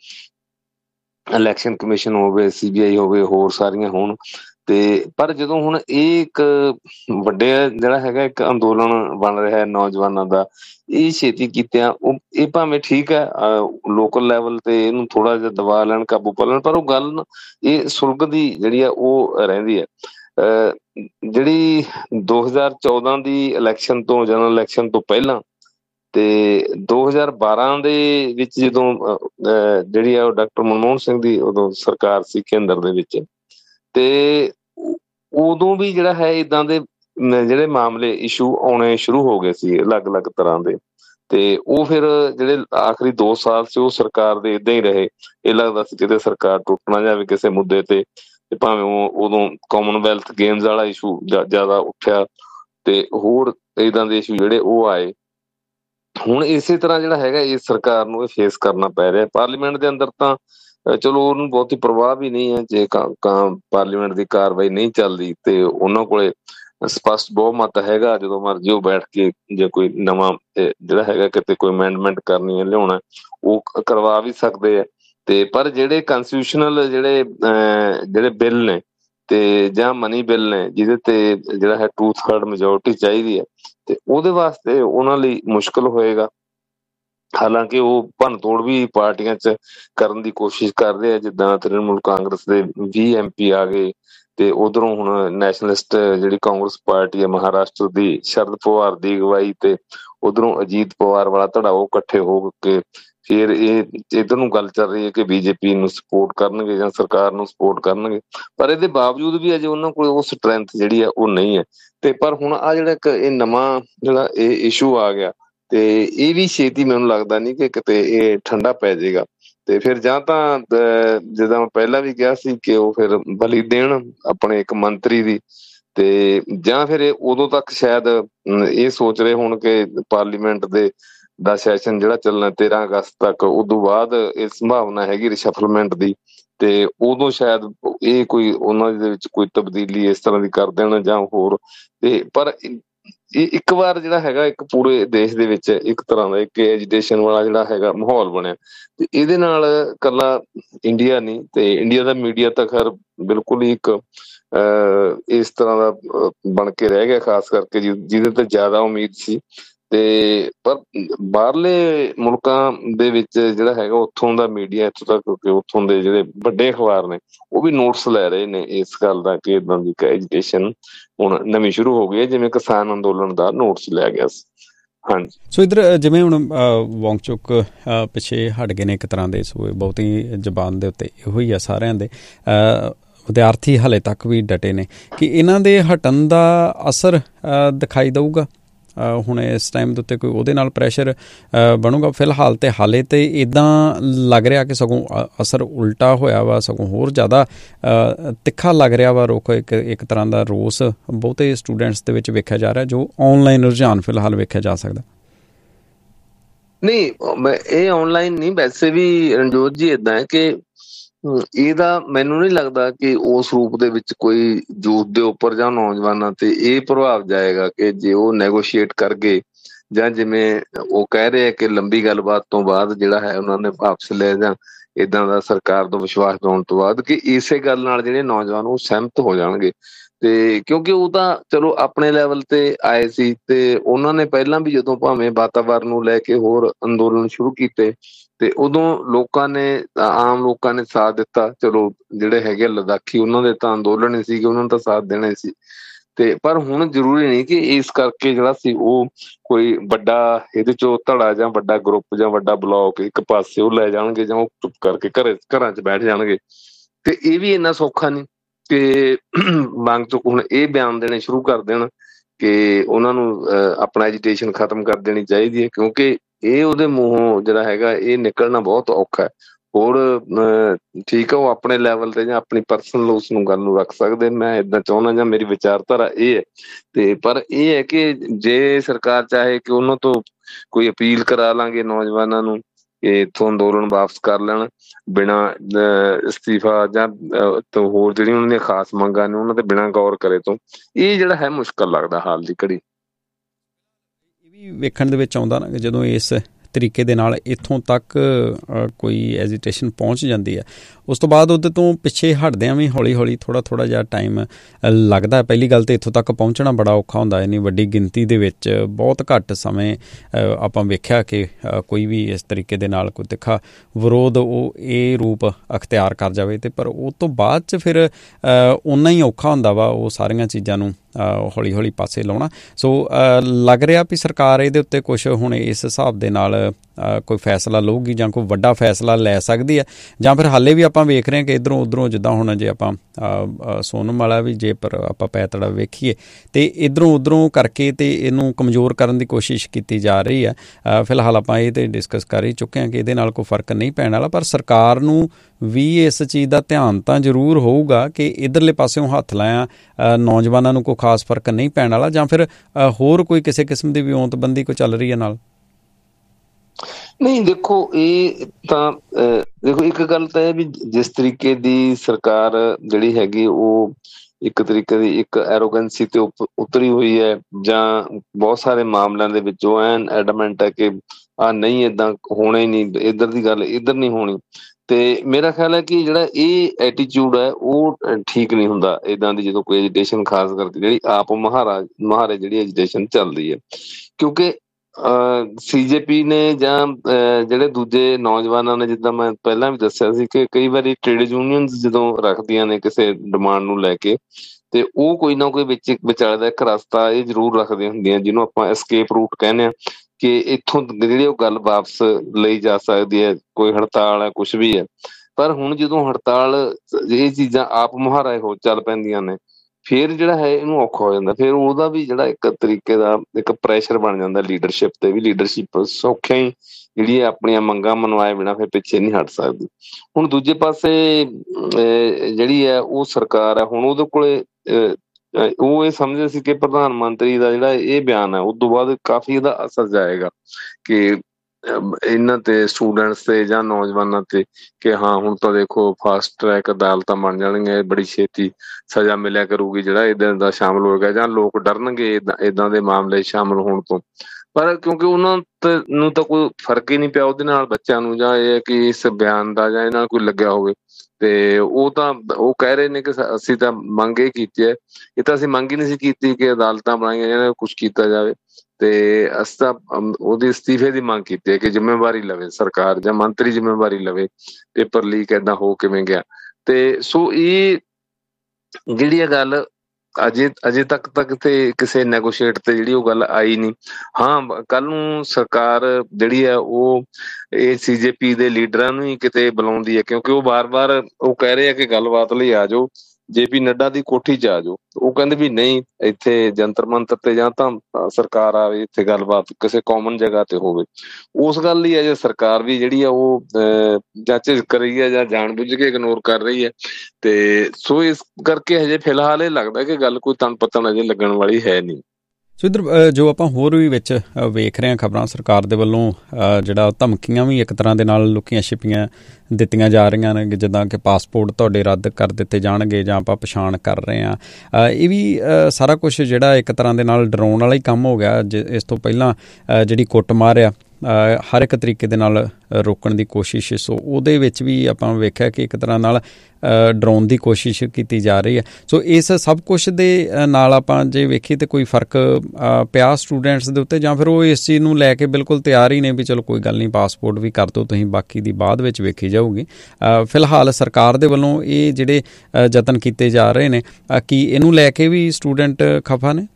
ਇਲੈਕਸ਼ਨ ਕਮਿਸ਼ਨ ਹੋਵੇ, ਸੀ ਬੀ ਆਈ ਹੋਵੇ, ਹੋਰ ਸਾਰੀਆਂ ਹੋਣ। ਤੇ ਪਰ ਜਦੋਂ ਹੁਣ ਇਹ ਇੱਕ ਵੱਡੇ ਜਿਹੜਾ ਹੈਗਾ ਇੱਕ ਅੰਦੋਲਨ ਬਣ ਰਿਹਾ ਹੈ ਨੌਜਵਾਨਾਂ ਦਾ, ਇਹ ਛੇਤੀ ਕੀਤਿਆਂ ਉਹ ਇਹ ਭਾਵੇਂ ਠੀਕ ਹੈ ਲੋਕਲ ਲੈਵਲ ਤੇ ਇਹਨੂੰ ਥੋੜਾ ਜਿਹਾ ਦਬਾ ਲੈਣ, ਕਾਬੂ ਪਾ ਲੈਣ, ਪਰ ਉਹ ਗੱਲ ਇਹ ਸੁਲਗਦੀ ਜਿਹੜੀ ਆ ਉਹ ਰਹਿੰਦੀ ਹੈ। ਅਹ ਜਿਹੜੀ ਦੋ ਹਜ਼ਾਰ ਚੌਦਾਂ ਦੀ ਇਲੈਕਸ਼ਨ ਤੋਂ, ਜਨਰਲ ਇਲੈਕਸ਼ਨ ਤੋਂ ਪਹਿਲਾਂ, ਤੇ ਦੋ ਹਜ਼ਾਰ ਬਾਰਾਂ ਦੇ ਵਿੱਚ ਜਦੋਂ ਜਿਹੜੀ ਆ ਉਹ ਡਾਕਟਰ ਮਨਮੋਹਨ ਸਿੰਘ ਦੀ ਉਦੋਂ ਸਰਕਾਰ ਸੀ ਕੇਂਦਰ ਦੇ ਵਿੱਚ, ਤੇ ਉਦੋਂ ਵੀ ਜਿਹੜਾ ਹੈ ਏਦਾਂ ਦੇ ਜਿਹੜੇ ਮਾਮਲੇ ਇਸ਼ੂ ਆਉਣੇ ਸ਼ੁਰੂ ਹੋ ਗਏ ਸੀ ਅਲੱਗ ਅਲੱਗ ਤਰ੍ਹਾਂ ਦੇ। ਤੇ ਉਹ ਫਿਰ ਜਿਹੜੇ ਆਖਰੀ ਦੋ ਸਾਲ ਸੀ ਉਹ ਸਰਕਾਰ ਦੇ ਏਦਾਂ ਹੀ ਰਹੇ। ਇਹ ਲੱਗਦਾ ਸੀ ਕਿਤੇ ਸਰਕਾਰ ਟੁੱਟ ਨਾ ਜਾਵੇ ਕਿਸੇ ਮੁੱਦੇ ਤੇ, ਤੇ ਭਾਵੇਂ ਉਹ ਉਦੋਂ ਕਾਮਨਵੈਲਥ ਗੇਮਸ ਵਾਲਾ ਇਸ਼ੂ ਜ਼ਿਆਦਾ ਉੱਠਿਆ ਤੇ ਹੋਰ ਏਦਾਂ ਦੇ ਇਸ਼ੂ ਜਿਹੜੇ ਉਹ ਆਏ। ਹੁਣ ਇਸੇ ਤਰ੍ਹਾਂ ਜਿਹੜਾ ਹੈਗਾ ਇਸ ਸਰਕਾਰ ਨੂੰ ਇਹ ਫੇਸ ਕਰਨਾ ਪੈ ਰਿਹਾ। ਪਾਰਲੀਮੈਂਟ ਦੇ ਅੰਦਰ ਤਾਂ ਚਲੋ ਉਹਨੂੰ ਬਹੁਤੀ ਪ੍ਰਵਾਹ ਵੀ ਨਹੀਂ ਹੈ, ਜੇ ਪਾਰਲੀਮੈਂਟ ਦੀ ਕਾਰਵਾਈ ਨਹੀਂ ਚੱਲਦੀ ਤੇ ਉਹਨਾਂ ਕੋਲੇ ਸਪਸ਼ਟ ਬਹੁਮਤ ਹੈਗਾ, ਜਦੋਂ ਮਰਜ਼ੀ ਉਹ ਬੈਠ ਕੇ ਜੇ ਕੋਈ ਨਵਾਂ ਜਿਹੜਾ ਹੈਗਾ ਕਿਤੇ ਕੋਈ ਅਮੈਂਡਮੈਂਟ ਕਰਨੀ ਹੈ, ਲਿਆਉਣਾ, ਉਹ ਕਰਵਾ ਵੀ ਸਕਦੇ ਆ। ਤੇ ਪਰ ਜਿਹੜੇ ਕਨਸਟੀਟਿਊਸ਼ਨਲ ਜਿਹੜੇ ਅਹ ਜਿਹੜੇ ਬਿੱਲ ਨੇ ਤੇ ਜਾਂ ਮਨੀ ਬਿੱਲ ਨੇ ਜਿਹਦੇ ਤੇ ਜਿਹੜਾ ਹੈ ਟੂ ਥਰਡ ਮੈਜੋਰਟੀ ਚਾਹੀਦੀ ਹੈ, ਤੇ ਉਹਦੇ ਵਾਸਤੇ ਉਹਨਾਂ ਲਈ ਮੁਸ਼ਕਿਲ ਹੋਏਗਾ। ਹਾਲਾਂਕਿ ਉਹ ਭੰਨ ਤੋੜ ਵੀ ਪਾਰਟੀਆਂ 'ਚ ਕਰਨ ਦੀ ਕੋਸ਼ਿਸ਼ ਕਰ ਰਹੇ ਆ, ਜਿੱਦਾਂ ਤ੍ਰਿਣਮੂਲ ਕਾਂਗਰਸ ਦੇ ਵੀਹ ਐਮ ਪੀ ਆ ਗਏ, ਤੇ ਉਧਰੋਂ ਹੁਣ ਨੈਸ਼ਨਲਿਸਟ ਜਿਹੜੀ ਕਾਂਗਰਸ ਪਾਰਟੀ ਹੈ ਮਹਾਰਾਸ਼ਟਰ ਦੀ, ਸ਼ਰਦ ਪਵਾਰ ਦੀ ਅਗਵਾਈ, ਤੇ ਉਧਰੋਂ ਅਜੀਤ ਪਵਾਰ ਵਾਲਾ ਧੜਾ ਉਹ ਇਕੱਠੇ ਹੋ ਕੇ ਫਿਰ ਇਹ ਇੱਧਰ ਨੂੰ ਗੱਲ ਚੱਲ ਰਹੀ ਹੈ ਕਿ ਬੀਜੇਪੀ ਨੂੰ ਸਪੋਰਟ ਕਰਨਗੇ ਜਾਂ ਸਰਕਾਰ ਨੂੰ ਸਪੋਰਟ ਕਰਨਗੇ। ਪਰ ਇਹਦੇ ਬਾਵਜੂਦ ਵੀ ਅਜੇ ਉਹਨਾਂ ਕੋਲ ਉਹ ਸਟਰੈਂਥ ਜਿਹੜੀ ਆ ਉਹ ਨਹੀਂ ਹੈ। ਤੇ ਪਰ ਹੁਣ ਆ ਜਿਹੜਾ ਇੱਕ ਇਹ ਨਵਾਂ ਜਿਹੜਾ ਇਹ ਇਸ਼ੂ ਆ ਗਿਆ, ਤੇ ਇਹ ਵੀ ਛੇਤੀ ਮੈਨੂੰ ਲੱਗਦਾ ਨਹੀਂ ਕਿ ਕਿਤੇ ਇਹ ਠੰਡਾ ਪੈ ਜਾਏਗਾ। ਤੇ ਫਿਰ ਜਾਂ ਤਾਂ ਜਿੱਦਾਂ ਮੈਂ ਪਹਿਲਾਂ ਵੀ ਕਿਹਾ ਸੀ ਕਿ ਉਹ ਫਿਰ ਬਲੀ ਦੇਣ ਆਪਣੇ ਇੱਕ ਮੰਤਰੀ ਦੀ, ਤੇ ਜਾਂ ਫਿਰ ਇਹ ਉਦੋਂ ਤੱਕ ਸ਼ਾਇਦ ਇਹ ਸੋਚ ਰਹੇ ਹੋਣ ਕਿ ਪਾਰਲੀਮੈਂਟ ਦੇ ਦਾ ਸੈਸ਼ਨ ਜਿਹੜਾ ਚੱਲਣਾ ਤੇਰਾਂ ਅਗਸਤ ਤੱਕ, ਉਦੋਂ ਬਾਅਦ ਇਹ ਸੰਭਾਵਨਾ ਹੈਗੀ ਰਿਸ਼ਫਲਮੈਂਟ ਦੀ, ਤੇ ਉਦੋਂ ਸ਼ਾਇਦ ਇਹ ਕੋਈ ਉਹਨਾਂ ਦੇ ਵਿੱਚ ਕੋਈ ਤਬਦੀਲੀ ਇਸ ਤਰ੍ਹਾਂ ਦੀ ਕਰ ਦੇਣ ਜਾਂ ਹੋਰ। ਤੇ ਪਰ ਇਹ ਇੱਕ ਵਾਰ ਜਿਹੜਾ ਹੈਗਾ ਇੱਕ ਪੂਰੇ ਦੇਸ਼ ਦੇ ਵਿੱਚ ਇੱਕ ਤਰ੍ਹਾਂ ਦਾ ਇੱਕ ਐਜੀਟੇਸ਼ਨ ਵਾਲਾ ਜਿਹੜਾ ਹੈਗਾ ਮਾਹੌਲ ਬਣਿਆ, ਤੇ ਇਹਦੇ ਨਾਲ ਇਕੱਲਾ ਇੰਡੀਆ ਨਹੀਂ, ਤੇ ਇੰਡੀਆ ਦਾ ਮੀਡੀਆ ਤਾਂ ਖੈਰ ਬਿਲਕੁਲ ਹੀ ਇੱਕ ਅਹ ਇਸ ਤਰ੍ਹਾਂ ਦਾ ਅਹ ਬਣ ਕੇ ਰਹਿ ਗਿਆ, ਖਾਸ ਕਰਕੇ ਜਿ ਜਿਹਦੇ ਤੇ ਜ਼ਿਆਦਾ ਉਮੀਦ ਸੀ। ਤੇ ਪਰ ਬਾਹਰਲੇ ਮੁਲਕਾਂ ਦੇ ਵਿੱਚ ਜਿਹੜਾ ਹੈਗਾ ਉੱਥੋਂ ਦਾ ਮੀਡੀਆ, ਇੱਥੋਂ ਤੱਕ ਕਿ ਉੱਥੋਂ ਦੇ ਜਿਹੜੇ ਵੱਡੇ ਅਖਬਾਰ ਨੇ ਉਹ ਵੀ ਨੋਟਸ ਲੈ ਰਹੇ ਨੇ ਇਸ ਗੱਲ ਦਾ ਕਿ ਇੱਦਾਂ ਦੀ ਐਜੀਟੇਸ਼ਨ ਹੁਣ ਨਵੀਂ ਸ਼ੁਰੂ ਹੋ ਗਈ ਹੈ, ਜਿਵੇਂ ਕਿਸਾਨ ਅੰਦੋਲਨ ਦਾ ਨੋਟਸ ਲਿਆ ਗਿਆ ਸੀ। ਹਾਂਜੀ,
ਸੋ ਇੱਧਰ ਜਿਵੇਂ ਹੁਣ ਵਾਂਗਚੁਕ ਪਿੱਛੇ ਹਟ ਗਏ ਨੇ ਇੱਕ ਤਰ੍ਹਾਂ ਦੇ, ਸੋ ਬਹੁਤੀ ਜ਼ਬਾਨ ਦੇ ਉੱਤੇ ਇਹੋ ਹੀ ਆ ਸਾਰਿਆਂ ਦੇ। ਵਿਦਿਆਰਥੀ ਹਾਲੇ ਤੱਕ ਵੀ ਡਟੇ ਨੇ ਕਿ ਇਹਨਾਂ ਦੇ ਹਟਣ ਦਾ ਅਸਰ ਦਿਖਾਈ ਦਊਗਾ ਹੁਣ ਇਸ ਟਾਈਮ ਦੇ ਉੱਤੇ, ਕੋਈ ਉਹਦੇ ਨਾਲ ਪ੍ਰੈਸ਼ਰ ਬਣੂਗਾ? ਫਿਲਹਾਲ ਤਾਂ ਹਾਲੇ ਤਾਂ ਇੱਦਾਂ ਲੱਗ ਰਿਹਾ ਕਿ ਸਗੋਂ ਅਸਰ ਉਲਟਾ ਹੋਇਆ ਵਾ, ਸਗੋਂ ਹੋਰ ਜ਼ਿਆਦਾ ਤਿੱਖਾ ਲੱਗ ਰਿਹਾ ਵਾ ਰੁੱਖ। ਇੱਕ ਇੱਕ ਤਰ੍ਹਾਂ ਦਾ ਰੋਸ ਬਹੁਤੇ ਸਟੂਡੈਂਟਸ ਦੇ ਵਿੱਚ ਵੇਖਿਆ ਜਾ ਰਿਹਾ, ਜੋ ਔਨਲਾਈਨ ਰੁਝਾਨ ਫਿਲਹਾਲ ਵੇਖਿਆ ਜਾ ਸਕਦਾ।
ਨਹੀਂ, ਮੈਂ ਇਹ ਔਨਲਾਈਨ ਨਹੀਂ, ਵੈਸੇ ਵੀ ਰਣਜੋਤ ਜੀ ਇੱਦਾਂ ਹੈ ਕਿ ਇਹਦਾ ਮੈਨੂੰ ਨਹੀਂ ਲੱਗਦਾ ਕਿ ਉਸ ਰੂਪ ਦੇ ਵਿੱਚ ਕੋਈ ਯੂਥ ਦੇ ਉੱਪਰ ਜਾਂ ਨੌਜਵਾਨਾਂ ਤੇ ਇਹ ਪ੍ਰਭਾਵ ਜਾਏਗਾ ਕਿ ਜੇ ਉਹ ਨੈਗੋਸ਼ੀਏਟ ਕਰ ਗਏ, ਜਾਂ ਜਿਵੇਂ ਉਹ ਕਹਿ ਰਹੇ ਆ ਕਿ ਲੰਬੀ ਗੱਲਬਾਤ ਤੋਂ ਬਾਅਦ ਜਿਹੜਾ ਹੈ ਉਹਨਾਂ ਨੇ ਵਾਪਸ ਲਿਆ, ਜਾਂ ਇੱਦਾਂ ਦਾ ਸਰਕਾਰ ਤੋਂ ਵਿਸ਼ਵਾਸ ਪਾਉਣ ਤੋਂ ਬਾਅਦ, ਕਿ ਇਸੇ ਗੱਲ ਨਾਲ ਜਿਹੜੇ ਨੌਜਵਾਨ ਉਹ ਸਹਿਮਤ ਹੋ ਜਾਣਗੇ। ਤੇ ਕਿਉਂਕਿ ਉਹ ਤਾਂ ਚਲੋ ਆਪਣੇ ਲੈਵਲ ਤੇ ਆਏ ਸੀ, ਤੇ ਉਹਨਾਂ ਨੇ ਪਹਿਲਾਂ ਵੀ ਜਦੋਂ ਭਾਵੇਂ ਵਾਤਾਵਰਨ ਨੂੰ ਲੈ ਕੇ ਹੋਰ ਅੰਦੋਲਨ ਸ਼ੁਰੂ ਕੀਤੇ, ਤੇ ਉਦੋਂ ਲੋਕਾਂ ਨੇ, ਆਮ ਲੋਕਾਂ ਨੇ ਸਾਥ ਦਿੱਤਾ। ਚਲੋ ਜਿਹੜੇ ਹੈਗੇ ਲੱਦਾਖੀ, ਉਹਨਾਂ ਦੇ ਤਾਂ ਅੰਦੋਲਨ ਹੀ ਸੀਗੇ, ਉਹਨਾਂ ਨੂੰ ਤਾਂ ਸਾਥ ਦੇਣਾ ਹੀ ਸੀ। ਤੇ ਪਰ ਹੁਣ ਜ਼ਰੂਰੀ ਨਹੀਂ ਕਿ ਇਸ ਕਰਕੇ ਜਿਹੜਾ ਸੀ ਉਹ ਕੋਈ ਵੱਡਾ ਇਹਦੇ ਚੋਂ ਧੜਾ ਜਾਂ ਵੱਡਾ ਗਰੁੱਪ ਜਾਂ ਵੱਡਾ ਬਲੋਕ ਇੱਕ ਪਾਸੇ ਉਹ ਲੈ ਜਾਣਗੇ, ਜਾਂ ਉਹ ਚੁੱਪ ਕਰਕੇ ਘਰੇ ਘਰਾਂ 'ਚ ਬੈਠ ਜਾਣਗੇ। ਤੇ ਇਹ ਵੀ ਇੰਨਾ ਸੌਖਾ ਨਹੀਂ ਕਿ ਵਾਂਗਚੁਕ ਹੁਣ ਇਹ ਬਿਆਨ ਦੇਣੇ ਸ਼ੁਰੂ ਕਰ ਦੇਣ ਕਿ ਉਹਨਾਂ ਨੂੰ ਆਪਣਾ ਐਜੀਟੇਸ਼ਨ ਖਤਮ ਕਰ ਦੇਣੀ ਚਾਹੀਦੀ ਹੈ, ਕਿਉਂਕਿ ਇਹ ਉਹਦੇ ਮੂੰਹੋਂ ਜਿਹੜਾ ਹੈਗਾ ਇਹ ਨਿਕਲਣਾ ਬਹੁਤ ਔਖਾ ਹੈ। ਹੋਰ ਠੀਕ ਆ, ਉਹ ਆਪਣੇ ਲੈਵਲ ਤੇ ਜਾਂ ਆਪਣੀ ਪਰਸਨਲ ਉਸ ਨੂੰ ਗੱਲ ਨੂੰ ਰੱਖ ਸਕਦੇ, ਮੈਂ ਏਦਾਂ ਚਾਹੁੰਦਾ, ਜਾਂ ਮੇਰੀ ਵਿਚਾਰਧਾਰਾ ਇਹ ਹੈ। ਤੇ ਪਰ ਇਹ ਹੈ ਕਿ ਜੇ ਸਰਕਾਰ ਚਾਹੇ ਕਿ ਉਹਨਾਂ ਤੋਂ ਕੋਈ ਅਪੀਲ ਕਰਾ ਲਾਂਗੇ ਨੌਜਵਾਨਾਂ ਨੂੰ ਕਿ ਇੱਥੋਂ ਅੰਦੋਲਨ ਵਾਪਸ ਕਰ ਲੈਣ ਬਿਨਾਂ ਅਸਤੀਫਾ, ਜਾਂ ਹੋਰ ਜਿਹੜੀਆਂ ਉਹਨਾਂ ਦੀਆਂ ਖਾਸ ਮੰਗਾਂ ਨੇ ਉਹਨਾਂ ਤੇ ਬਿਨਾਂ ਗੌਰ ਕਰੇ ਤੋਂ, ਇਹ ਜਿਹੜਾ ਹੈ ਮੁਸ਼ਕਲ ਲੱਗਦਾ ਹਾਲ ਦੀ ਘੜੀ।
ਇਹ ਵੀ ਵੇਖਣ ਦੇ ਵਿੱਚ ਆਉਂਦਾ ਨਾ ਕਿ ਜਦੋਂ ਇਸ ਤਰੀਕੇ ਦੇ ਨਾਲ ਇੱਥੋਂ ਤੱਕ ਕੋਈ ਐਜੀਟੇਸ਼ਨ ਪਹੁੰਚ ਜਾਂਦੀ ਹੈ, ਉਸ ਤੋਂ ਬਾਅਦ ਉਹਦੇ ਤੋਂ ਪਿੱਛੇ ਹਟਦਿਆਂ ਵੀ ਹੌਲੀ ਹੌਲੀ ਥੋੜ੍ਹਾ ਥੋੜ੍ਹਾ ਜਿਹਾ ਟਾਈਮ ਲੱਗਦਾ। ਪਹਿਲੀ ਗੱਲ ਤਾਂ ਇੱਥੋਂ ਤੱਕ ਪਹੁੰਚਣਾ ਬੜਾ ਔਖਾ ਹੁੰਦਾ, ਇੰਨੀ ਵੱਡੀ ਗਿਣਤੀ ਦੇ ਵਿੱਚ ਬਹੁਤ ਘੱਟ ਸਮੇਂ ਆਪਾਂ ਵੇਖਿਆ ਕਿ ਕੋਈ ਵੀ ਇਸ ਤਰੀਕੇ ਦੇ ਨਾਲ ਕੋਈ ਤਿੱਖਾ ਵਿਰੋਧ ਉਹ ਇਹ ਰੂਪ ਅਖਤਿਆਰ ਕਰ ਜਾਵੇ। ਅਤੇ ਪਰ ਉਹ ਤੋਂ ਬਾਅਦ 'ਚ ਫਿਰ ਓਨਾ ਹੀ ਔਖਾ ਹੁੰਦਾ ਵਾ ਉਹ ਸਾਰੀਆਂ ਚੀਜ਼ਾਂ ਨੂੰ ਹੌਲੀ ਹੌਲੀ ਪਾਸੇ ਲਾਉਣਾ। ਸੋ ਲੱਗ ਰਿਹਾ ਵੀ ਸਰਕਾਰ ਇਹਦੇ ਉੱਤੇ ਕੁਛ ਹੁਣ ਇਸ ਹਿਸਾਬ ਦੇ ਨਾਲ ਕੋਈ ਫੈਸਲਾ ਲਊਗੀ, ਜਾਂ ਕੋਈ ਵੱਡਾ ਫੈਸਲਾ ਲੈ ਸਕਦੀ ਹੈ, ਜਾਂ ਫਿਰ ਹਾਲੇ ਵੀ ਆਪਾਂ ਵੇਖ ਰਹੇ ਹਾਂ ਕਿ ਇੱਧਰੋਂ ਉੱਧਰੋਂ, ਜਿੱਦਾਂ ਹੁਣ ਜੇ ਆਪਾਂ ਸੋਨਮ ਵਾਲਾ ਵੀ ਜੇ ਪਰ ਆਪਾਂ ਪੈਤੜਾ ਵੇਖੀਏ ਤੇ ਇੱਧਰੋਂ ਉੱਧਰੋਂ ਕਰਕੇ ਤੇ ਇਹਨੂੰ ਕਮਜ਼ੋਰ ਕਰਨ ਦੀ ਕੋਸ਼ਿਸ਼ ਕੀਤੀ ਜਾ ਰਹੀ ਹੈ। ਫਿਲਹਾਲ ਆਪਾਂ ਇਹ ਤੇ ਡਿਸਕਸ ਕਰ ਹੀ ਚੁੱਕੇ ਹਾਂ ਕਿ ਇਹਦੇ ਨਾਲ ਕੋਈ ਫਰਕ ਨਹੀਂ ਪੈਣ ਵਾਲਾ, ਪਰ ਸਰਕਾਰ ਨੂੰ ਵੀ ਇਸ ਚੀਜ਼ ਦਾ ਧਿਆਨ ਤਾਂ ਜ਼ਰੂਰ ਹੋਊਗਾ ਕਿ ਇੱਧਰਲੇ ਪਾਸਿਓਂ ਹੱਥ ਲਾਇਆ ਨੌਜਵਾਨਾਂ ਨੂੰ ਕੋਈ ਖਾਸ ਫਰਕ ਨਹੀਂ ਪੈਣ ਵਾਲਾ, ਜਾਂ ਫਿਰ ਹੋਰ ਕੋਈ ਕਿਸੇ ਕਿਸਮ ਦੀ ਵਿਉਂਤਬੰਦੀ ਕੋਈ ਚੱਲ ਰਹੀ ਹੈ ਨਾਲ।
ਨਹੀਂ ਦੇਖੋ, ਇਹ ਤਾਂ ਦੇਖੋ ਇੱਕ ਗੱਲ ਤਾਂ ਇਹ ਵੀ ਜਿਸ ਤਰੀਕੇ ਦੀ ਸਰਕਾਰ ਜਿਹੜੀ ਹੈਗੀ ਉਹ ਇੱਕ ਤਰੀਕੇ ਦੀ ਇੱਕ ਐਰੋਗੈਂਸੀ ਤੇ ਉਤਰੀ ਹੋਈ ਹੈ, ਜਾਂ ਬਹੁਤ ਸਾਰੇ ਮਾਮਲਿਆਂ ਦੇ ਵਿੱਚ ਉਹ ਐਨ ਐਡਮੈਂਟ ਹੈ ਕਿ ਆਹ ਨਹੀਂ ਏਦਾਂ ਹੋਣਾ ਹੀ ਨਹੀਂ, ਇੱਧਰ ਦੀ ਗੱਲ ਇੱਧਰ ਨਹੀਂ ਹੋਣੀ। ਤੇ ਮੇਰਾ ਖਿਆਲ ਹੈ ਕਿ ਜਿਹੜਾ ਇਹ ਐਟੀਚਿਊਡ ਹੈ ਉਹ ਠੀਕ ਨਹੀਂ ਹੁੰਦਾ ਇੱਦਾਂ ਦੀ, ਜਦੋਂ ਕੋਈ ਐਜੀਟੇਸ਼ਨ ਖਾਸ ਕਰਕੇ ਜਿਹੜੀ ਆਪ ਮਹਾਰਾ ਮਹਾਰੇ ਜਿਹੜੀ ਐਜੀਟੇਸ਼ਨ ਚੱਲਦੀ ਹੈ। ਕਿਉਂਕਿ ਸੀ ਜੇ ਪੀ ਨੇ ਜਾਂ ਜਿਹੜੇ ਦੂਜੇ ਨੌਜਵਾਨਾਂ ਨੇ, ਜਿੱਦਾਂ ਮੈਂ ਪਹਿਲਾਂ ਵੀ ਦੱਸਿਆ ਸੀ ਕਿ ਕਈ ਵਾਰੀ ਟ੍ਰੇਡ ਯੂਨੀਅਨ ਜਦੋਂ ਰੱਖਦੀਆਂ ਨੇ ਕਿਸੇ ਡਿਮਾਂਡ ਨੂੰ ਲੈ ਕੇ, ਤੇ ਉਹ ਕੋਈ ਨਾ ਕੋਈ ਵਿੱਚ ਵਿਚਾਲੇ ਦਾ ਇੱਕ ਰਸਤਾ ਇਹ ਜ਼ਰੂਰ ਰੱਖਦੀਆਂ ਹੁੰਦੀਆਂ, ਜਿਹਨੂੰ ਆਪਾਂ ਐਸਕੇਪ ਰੂਟ ਕਹਿੰਦੇ ਹਾਂ, ਕਿ ਇੱਥੋਂ ਜਿਹੜੀ ਉਹ ਗੱਲ ਵਾਪਸ ਲਈ ਜਾ ਸਕਦੀ ਹੈ, ਕੋਈ ਹੜਤਾਲ ਹੈ, ਕੁਛ ਵੀ ਹੈ। ਪਰ ਹੁਣ ਜਦੋਂ ਹੜਤਾਲ ਇਹ ਚੀਜ਼ਾਂ ਆਪ ਮੁਹਾਰਾ ਹੋ ਚੱਲ ਪੈਂਦੀਆਂ ਨੇ, ਫਿਰ ਜਿਹੜਾ ਹੈ ਇਹਨੂੰ ਔਖਾ ਹੋ ਜਾਂਦਾ। ਫਿਰ ਉਹਦਾ ਵੀ ਜਿਹੜਾ ਇੱਕ ਤਰੀਕੇ ਦਾ ਇੱਕ ਪ੍ਰੈਸ਼ਰ ਬਣ ਜਾਂਦਾ ਲੀਡਰਸ਼ਿਪ ਤੇ ਵੀ। ਲੀਡਰਸ਼ਿਪ ਸੌਖਿਆ ਹੀ ਜਿਹੜੀ ਹੈ ਆਪਣੀਆਂ ਮੰਗਾਂ ਮਨਵਾਏ ਬਿਨਾਂ ਫਿਰ ਪਿੱਛੇ ਨਹੀਂ ਹਟ ਸਕਦੀ। ਹੁਣ ਦੂਜੇ ਪਾਸੇ ਜਿਹੜੀ ਹੈ ਉਹ ਸਰਕਾਰ ਹੈ, ਹੁਣ ਉਹਦੇ ਕੋਲੇ ਉਹ ਇਹ ਸਮਝਦੇ ਸੀ ਕਿ ਪ੍ਰਧਾਨ ਮੰਤਰੀ ਦਾ ਜਿਹੜਾ ਇਹ ਬਿਆਨ ਹੈ ਉਸ ਤੋਂ ਬਾਅਦ ਕਾਫੀ ਇਹਦਾ ਅਸਰ ਜਾਏਗਾ ਕਿ ਇਹਨਾਂ ਤੇ ਸਟੂਡੈਂਟਸ ਤੇ ਜਾਂ ਨੌਜਵਾਨਾਂ ਤੇ, ਕਿ ਹਾਂ ਹੁਣ ਤਾਂ ਦੇਖੋ ਫਾਸਟ ਟਰੈਕ ਅਦਾਲਤਾਂ ਬਣ ਜਾਣਗੀਆਂ, ਬੜੀ ਛੇਤੀ ਸਜ਼ਾ ਮਿਲਿਆ ਕਰੂਗੀ ਜਿਹੜਾ ਇਹਦਾ ਦਾ ਸ਼ਾਮਲ ਹੋਏਗਾ, ਜਾਂ ਲੋਕ ਡਰਨਗੇ ਏਦਾਂ ਏਦਾਂ ਦੇ ਮਾਮਲੇ ਸ਼ਾਮਲ ਹੋਣ ਤੋਂ। ਪਰ ਕਿਉਂਕਿ ਉਹਨਾਂ ਤੇ ਨੂੰ ਤਾਂ ਕੋਈ ਫਰਕ ਹੀ ਨਹੀਂ ਪਿਆ ਉਹਦੇ ਨਾਲ, ਬੱਚਿਆਂ ਨੂੰ, ਜਾਂ ਇਹ ਹੈ ਕਿ ਇਸ ਬਿਆਨ ਦਾ ਜਾਂ ਇਹਨਾਂ ਨਾਲ ਕੋਈ ਲੱਗਿਆ ਹੋਵੇ, ਤੇ ਉਹ ਤਾਂ ਉਹ ਕਹਿ ਰਹੇ ਨੇ ਕਿ ਅਸੀਂ ਤਾਂ ਮੰਗ ਇਹ ਕੀਤੀ ਹੈ, ਇਹ ਤਾਂ ਅਸੀਂ ਮੰਗ ਹੀ ਨਹੀਂ ਸੀ ਕੀਤੀ ਕਿ ਅਦਾਲਤਾਂ ਬਣਾਈਆਂ ਜਾਂ ਕੁਛ ਕੀਤਾ ਜਾਵੇ, ਤੇ ਅਸੀਂ ਤਾਂ ਉਹਦੇ ਅਸਤੀਫੇ ਦੀ ਮੰਗ ਕੀਤੀ ਹੈ ਕਿ ਜ਼ਿੰਮੇਵਾਰੀ ਲਵੇ ਸਰਕਾਰ ਜਾਂ ਮੰਤਰੀ ਜ਼ਿੰਮੇਵਾਰੀ ਲਵੇ, ਪੇਪਰ ਲੀਕ ਏਦਾਂ ਹੋ ਕਿਵੇਂ ਗਿਆ। ਤੇ ਸੋ ਇਹ ਜਿਹੜੀ ਆ ਗੱਲ ਅਜੇ ਅਜੇ ਤੱਕ ਤੱਕ ਤੇ ਕਿਸੇ ਨੈਗੋਸ਼ੀਏਟ ਤੇ ਜਿਹੜੀ ਉਹ ਗੱਲ ਆਈ ਨਹੀਂ। ਹਾਂ, ਕੱਲ ਨੂੰ ਸਰਕਾਰ ਜਿਹੜੀ ਹੈ ਉਹ ਇਹ ਸੀ ਜੇ ਪੀ ਦੇ ਲੀਡਰਾਂ ਨੂੰ ਹੀ ਕਿਤੇ ਬੁਲਾਉਂਦੀ ਹੈ, ਕਿਉਂਕਿ ਉਹ ਵਾਰ ਵਾਰ ਉਹ ਕਹਿ ਰਹੇ ਆ ਕਿ ਗੱਲਬਾਤ ਲਈ ਆ ਜਾਓ, ਜੇ ਪੀ ਨੱਡਾ ਦੀ ਕੋਠੀ 'ਚ ਆ ਜਾਓ। ਉਹ ਕਹਿੰਦੇ ਵੀ ਨਹੀਂ, ਇੱਥੇ ਜੰਤਰ ਮੰਤਰ ਤੇ ਜਾਂ ਤਾਂ ਸਰਕਾਰ ਆਵੇ, ਇੱਥੇ ਗੱਲਬਾਤ ਕਿਸੇ ਕਾਮਨ ਜਗ੍ਹਾ ਤੇ ਹੋਵੇ। ਉਸ ਗੱਲ ਲਈ ਅਜੇ ਸਰਕਾਰ ਵੀ ਜਿਹੜੀ ਆ ਉਹ ਜਾਂ ਝਿਜਕ ਰਹੀ ਹੈ ਜਾਂ ਜਾਣ ਬੁੱਝ ਕੇ ਇਗਨੋਰ ਕਰ ਰਹੀ ਹੈ। ਤੇ ਸੋ ਇਸ ਕਰਕੇ ਹਜੇ ਫਿਲਹਾਲ ਇਹ ਲੱਗਦਾ ਕਿ ਗੱਲ ਕੋਈ ਤਣ ਪੱਤਣ ਅਜੇ ਲੱਗਣ ਵਾਲੀ ਹੈ ਨਹੀਂ।
ਸੋ ਇੱਧਰ ਜੋ ਆਪਾਂ ਹੋਰ ਵੀ ਵਿੱਚ ਵੇਖ ਰਹੇ ਹਾਂ ਖਬਰਾਂ, ਸਰਕਾਰ ਦੇ ਵੱਲੋਂ ਜਿਹੜਾ ਧਮਕੀਆਂ ਵੀ ਇੱਕ ਤਰ੍ਹਾਂ ਦੇ ਨਾਲ ਲੁਕੀਆਂ ਛਿਪੀਆਂ ਦਿੱਤੀਆਂ ਜਾ ਰਹੀਆਂ ਨੇ, ਜਿੱਦਾਂ ਕਿ ਪਾਸਪੋਰਟ ਤੁਹਾਡੇ ਰੱਦ ਕਰ ਦਿੱਤੇ ਜਾਣਗੇ ਜਾਂ ਆਪਾਂ ਪਛਾਣ ਕਰ ਰਹੇ ਹਾਂ। ਇਹ ਵੀ ਸਾਰਾ ਕੁਛ ਜਿਹੜਾ ਇੱਕ ਤਰ੍ਹਾਂ ਦੇ ਨਾਲ ਡਰਾਉਣ ਵਾਲਾ ਹੀ ਕੰਮ ਹੋ ਗਿਆ। ਜ ਇਸ ਤੋਂ ਪਹਿਲਾਂ ਜਿਹੜੀ ਕੁੱਟਮਾਰ ਆ ਹਰ ਇੱਕ ਤਰੀਕੇ ਦੇ ਨਾਲ ਰੋਕਣ ਦੀ ਕੋਸ਼ਿਸ਼, ਸੋ ਉਹਦੇ ਵਿੱਚ ਵੀ ਆਪਾਂ ਵੇਖਿਆ ਕਿ ਇੱਕ ਤਰ੍ਹਾਂ ਨਾਲ ਡਰਾਉਣ ਦੀ ਕੋਸ਼ਿਸ਼ ਕੀਤੀ ਜਾ ਰਹੀ ਹੈ। ਸੋ ਇਸ ਸਭ ਕੁਛ ਦੇ ਨਾਲ ਆਪਾਂ ਜੇ ਵੇਖੀਏ ਤਾਂ ਕੋਈ ਫਰਕ ਪਿਆ ਸਟੂਡੈਂਟਸ ਦੇ ਉੱਤੇ, ਜਾਂ ਫਿਰ ਉਹ ਇਸ ਚੀਜ਼ ਨੂੰ ਲੈ ਕੇ ਬਿਲਕੁਲ ਤਿਆਰ ਹੀ ਨੇ ਵੀ ਚਲੋ ਕੋਈ ਗੱਲ ਨਹੀਂ, ਪਾਸਪੋਰਟ ਵੀ ਕਰ ਦਿਓ ਤੁਸੀਂ, ਬਾਕੀ ਦੀ ਬਾਅਦ ਵਿੱਚ ਵੇਖੀ ਜਾਊਗੀ। ਫਿਲਹਾਲ ਸਰਕਾਰ ਦੇ ਵੱਲੋਂ ਇਹ ਜਿਹੜੇ ਯਤਨ ਕੀਤੇ ਜਾ ਰਹੇ ਨੇ, ਕੀ ਇਹਨੂੰ ਲੈ ਕੇ ਵੀ ਸਟੂਡੈਂਟ ਖਫਾ ਨੇ?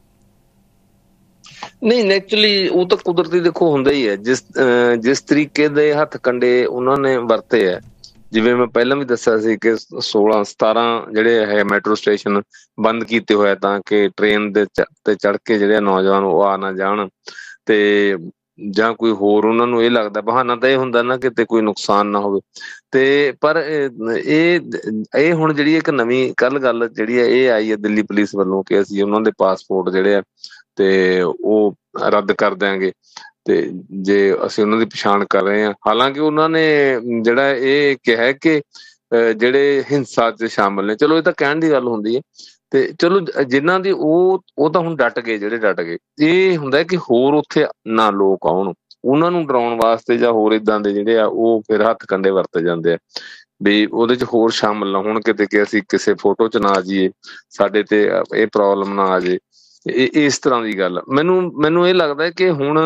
ਨਹੀਂ, ਨੈਚੁਰਲੀ ਉਹ ਤਾਂ ਕੁਦਰਤੀ ਦੇਖੋ ਹੁੰਦਾ ਹੀ ਹੈ। ਜਿਸ ਜਿਸ ਤਰੀਕੇ ਦੇ ਹੱਥ ਕੰਡੇ ਉਹਨਾਂ ਨੇ ਵਰਤੇ ਹੈ, ਜਿਵੇਂ ਮੈਂ ਪਹਿਲਾਂ ਵੀ ਦੱਸਿਆ ਸੀ ਕਿ ਸੋਲਾਂ ਸਤਾਰਾਂ ਜਿਹੜੇ ਹੈ ਮੈਟਰੋ ਸਟੇਸ਼ਨ ਬੰਦ ਕੀਤੇ ਹੋਏ ਤਾਂ ਕਿ ਟ੍ਰੇਨ ਦੇ ਤੇ ਚੜ੍ਹ ਕੇ ਜਿਹੜੇ ਨੌਜਵਾਨ ਉਹ ਆ ਨਾ ਜਾਣ, ਤੇ ਜਾਂ ਕੋਈ ਹੋਰ ਉਹਨਾਂ ਨੂੰ ਇਹ ਲੱਗਦਾ ਬਹਾਨਾ ਤਾਂ ਇਹ ਹੁੰਦਾ ਨਾ ਕਿਤੇ ਕੋਈ ਨੁਕਸਾਨ ਨਾ ਹੋਵੇ। ਤੇ ਪਰ ਇਹ ਇਹ ਹੁਣ ਜਿਹੜੀ ਇੱਕ ਨਵੀਂ ਕੱਲ ਗੱਲ ਜਿਹੜੀ ਹੈ ਇਹ ਆਈ ਹੈ ਦਿੱਲੀ ਪੁਲਿਸ ਵੱਲੋਂ ਕਿ ਅਸੀਂ ਉਹਨਾਂ ਦੇ ਪਾਸਪੋਰਟ ਜਿਹੜੇ ਆ ਤੇ ਉਹ ਰੱਦ ਕਰ ਦਿਆਂਗੇ, ਤੇ ਜੇ ਅਸੀਂ ਉਹਨਾਂ ਦੀ ਪਛਾਣ ਕਰ ਰਹੇ ਹਾਂ। ਹਾਲਾਂਕਿ ਉਹਨਾਂ ਨੇ ਜਿਹੜਾ ਇਹ ਕਿਹਾ ਕਿ ਜਿਹੜੇ ਹਿੰਸਾ 'ਚ ਸ਼ਾਮਲ ਨੇ, ਚਲੋ ਇਹ ਤਾਂ ਕਹਿਣ ਦੀ ਗੱਲ ਹੁੰਦੀ ਹੈ, ਤੇ ਚਲੋ ਜਿਨ੍ਹਾਂ ਦੀ ਉਹ ਉਹ ਤਾਂ ਹੁਣ ਡਟ ਗਏ, ਜਿਹੜੇ ਡਟ ਗਏ। ਇਹ ਹੁੰਦਾ ਕਿ ਹੋਰ ਉੱਥੇ ਨਾ ਲੋਕ ਆਉਣ, ਉਹਨਾਂ ਨੂੰ ਡਰਾਉਣ ਵਾਸਤੇ ਜਾਂ ਹੋਰ ਏਦਾਂ ਦੇ ਜਿਹੜੇ ਆ ਉਹ ਫਿਰ ਹੱਥ ਕੰਡੇ ਵਰਤੇ ਜਾਂਦੇ ਆ ਵੀ ਉਹਦੇ 'ਚ ਹੋਰ ਸ਼ਾਮਲ ਨਾ ਹੋਣ ਕਿਤੇ, ਕਿ ਅਸੀਂ ਕਿਸੇ ਫੋਟੋ 'ਚ ਨਾ ਆ ਜਾਈਏ, ਸਾਡੇ ਤੇ ਇਹ ਪ੍ਰੋਬਲਮ ਨਾ ਆ ਜਾਏ। ਇਹ ਇਸ ਤਰ੍ਹਾਂ ਦੀ ਗੱਲ ਮੈਨੂੰ ਮੈਨੂੰ ਇਹ ਲੱਗਦਾ ਕਿ ਹੁਣ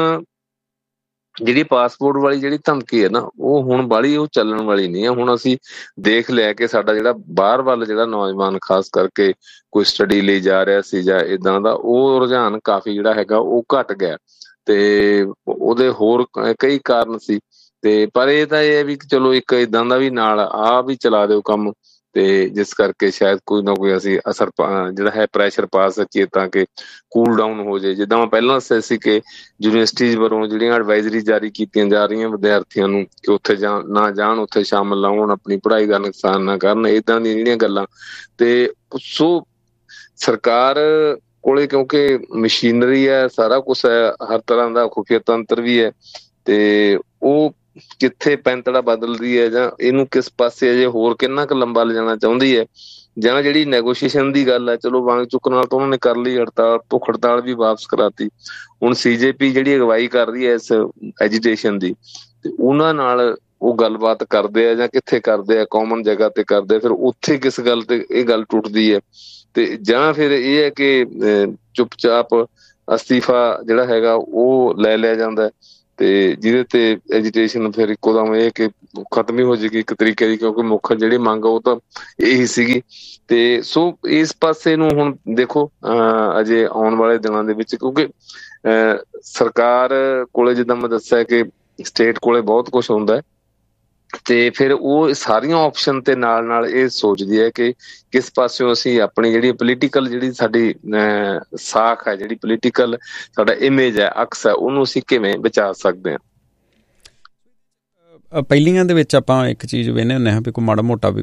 ਜਿਹੜੀ ਪਾਸਪੋਰਟ ਵਾਲੀ ਜਿਹੜੀ ਧਮਕੀ ਹੈ ਨਾ, ਉਹ ਹੁਣ ਬਾਹਲੀ ਉਹ ਚੱਲਣ ਵਾਲੀ ਨਹੀਂ ਹੈ। ਹੁਣ ਅਸੀਂ ਦੇਖ ਲਿਆ ਕਿ ਸਾਡਾ ਜਿਹੜਾ ਬਾਹਰ ਵੱਲ ਜਿਹੜਾ ਨੌਜਵਾਨ ਖਾਸ ਕਰਕੇ ਕੋਈ ਸਟੱਡੀ ਲਈ ਜਾ ਰਿਹਾ ਸੀ ਜਾਂ ਏਦਾਂ ਦਾ, ਉਹ ਰੁਝਾਨ ਕਾਫੀ ਜਿਹੜਾ ਹੈਗਾ ਉਹ ਘਟ ਗਿਆ, ਤੇ ਉਹਦੇ ਹੋਰ ਕਈ ਕਾਰਨ ਸੀ। ਤੇ ਪਰ ਇਹ ਤਾਂ ਇਹ ਹੈ ਵੀ ਚਲੋ ਇੱਕ ਏਦਾਂ ਦਾ ਵੀ ਨਾਲ ਆ ਵੀ ਚਲਾ ਦਿਓ ਕੰਮ, ਤੇ ਜਿਸ ਕਰਕੇ ਸ਼ਾਇਦ ਕੋਈ ਨਾ ਕੋਈ ਅਸੀਂ ਅਸਰ ਜਿਹੜਾ ਹੈ ਪ੍ਰੈਸ਼ਰ ਪਾ ਸਕੀਏ ਤਾਂ ਕਿ ਕੂਲ ਡਾਊਨ ਹੋ ਜਾਏ। ਜਿੱਦਾਂ ਮੈਂ ਪਹਿਲਾਂ ਦੱਸਿਆ ਸੀ ਕਿ ਯੂਨੀਵਰਸਿਟੀਜ਼ ਵੱਲੋਂ ਜਿਹੜੀਆਂ ਐਡਵਾਈਜ਼ਰੀ ਜਾਰੀ ਕੀਤੀਆਂ ਜਾ ਰਹੀਆਂ ਵਿਦਿਆਰਥੀਆਂ ਨੂੰ ਕਿ ਉੱਥੇ ਜਾ ਨਾ ਜਾਣ, ਉੱਥੇ ਸ਼ਾਮਲ ਨਾ ਹੋਣ, ਆਪਣੀ ਪੜ੍ਹਾਈ ਦਾ ਨੁਕਸਾਨ ਨਾ ਕਰਨ, ਏਦਾਂ ਦੀਆਂ ਜਿਹੜੀਆਂ ਗੱਲਾਂ। ਤੇ ਸੋ ਸਰਕਾਰ ਕੋਲੇ ਕਿਉਂਕਿ ਮਸ਼ੀਨਰੀ ਹੈ, ਸਾਰਾ ਕੁਛ ਹੈ, ਹਰ ਤਰ੍ਹਾਂ ਦਾ ਖੁਫੀਆ ਤੰਤਰ ਵੀ ਹੈ, ਤੇ ਉਹ ਕਿੱਥੇ ਪੈਂਤੜਾ ਬਦਲਦੀ ਹੈ ਜਾਂ ਇਹਨੂੰ ਕਿਸ ਪਾਸੇ ਅਜੇ ਹੋਰ ਕਿੰਨਾ ਕੁ ਲੰਬਾ ਲਿਜਾਣਾ ਚਾਹੁੰਦੀ ਹੈ, ਜਾਂ ਜਿਹੜੀ ਨੈਗੋਸ਼ੀਏਸ਼ਨ ਦੀ ਗੱਲ ਹੈ, ਚਲੋ ਵਾਂਗ ਚੁੱਕ ਨਾਲ ਤਾਂ ਉਹਨਾਂ ਨੇ ਕਰ ਲਈ, ਹੜਤਾਲ ਭੁੱਖ ਹੜਤਾਲ ਵੀ ਵਾਪਸ ਕਰਾਤੀ। ਹੁਣ ਸੀ ਜੇ ਪੀ ਜਿਹੜੀ ਅਗਵਾਈ ਕਰ ਰਹੀ ਹੈ ਇਸ ਐਜੀਟੇਸ਼ਨ ਦੀ, ਤੇ ਉਹਨਾਂ ਨਾਲ ਉਹ ਗੱਲਬਾਤ ਕਰਦੇ ਆ ਜਾਂ ਕਿੱਥੇ ਕਰਦੇ ਆ, ਕਾਮਨ ਜਗ੍ਹਾ ਤੇ ਕਰਦੇ, ਫਿਰ ਉੱਥੇ ਕਿਸ ਗੱਲ ਤੇ ਇਹ ਗੱਲ ਟੁੱਟਦੀ ਹੈ, ਤੇ ਜਾਂ ਫਿਰ ਇਹ ਹੈ ਕਿ ਚੁੱਪਚਾਪ ਅਸਤੀਫਾ ਜਿਹੜਾ ਹੈਗਾ ਉਹ ਲੈ ਲਿਆ ਜਾਂਦਾ, ਤੇ ਜਿਹਦੇ ਤੇ ਐਜੀਟੇਸ਼ਨ ਫਿਰ ਇੱਕੋ ਦਮ ਇਹ ਕਿ ਖਤਮ ਹੀ ਹੋ ਜਾਏਗੀ ਇੱਕ ਤਰੀਕੇ ਦੀ, ਕਿਉਂਕਿ ਮੁੱਖ ਜਿਹੜੀ ਮੰਗ ਉਹ ਤਾਂ ਇਹੀ ਸੀਗੀ। ਤੇ ਸੋ ਇਸ ਪਾਸੇ ਨੂੰ ਹੁਣ ਦੇਖੋ ਅਹ ਅਜੇ ਆਉਣ ਵਾਲੇ ਦਿਨਾਂ ਦੇ ਵਿੱਚ, ਕਿਉਂਕਿ ਅਹ ਸਰਕਾਰ ਕੋਲੇ ਜਿੱਦਾਂ ਮੈਂ ਦੱਸਿਆ ਕਿ ਸਟੇਟ ਕੋਲੇ ਬਹੁਤ ਕੁਛ ਹੁੰਦਾ ਹੈ, ਤੇ ਫਿਰ ਉਹ ਸਾਰੀਆਂ ਆਪਸ਼ਨ ਤੇ ਨਾਲ ਨਾਲ ਇਹ ਸੋਚਦੀ ਹੈ ਕਿ ਕਿਸ ਪਾਸਿਓਂ ਅਸੀਂ ਆਪਣੀ ਜਿਹੜੀ ਪੋਲੀਟੀਕਲ ਜਿਹੜੀ ਸਾਡੀ ਅਹ ਸਾਖ ਹੈ, ਜਿਹੜੀ ਪੋਲੀਟੀਕਲ ਸਾਡਾ ਇਮੇਜ ਹੈ, ਅਕਸ ਹੈ, ਉਹਨੂੰ ਅਸੀਂ ਕਿਵੇਂ ਬਚਾ ਸਕਦੇ ਹਾਂ।
ਪਹਿਲੀਆਂ ਦੇ ਵਿੱਚ ਆਪਾਂ ਇੱਕ ਚੀਜ਼ ਵੇਖਦੇ ਹੁੰਦੇ ਹਾਂ ਵੀ ਕੋਈ ਮਾੜਾ ਮੋਟਾ ਵੀ ਕੋਈ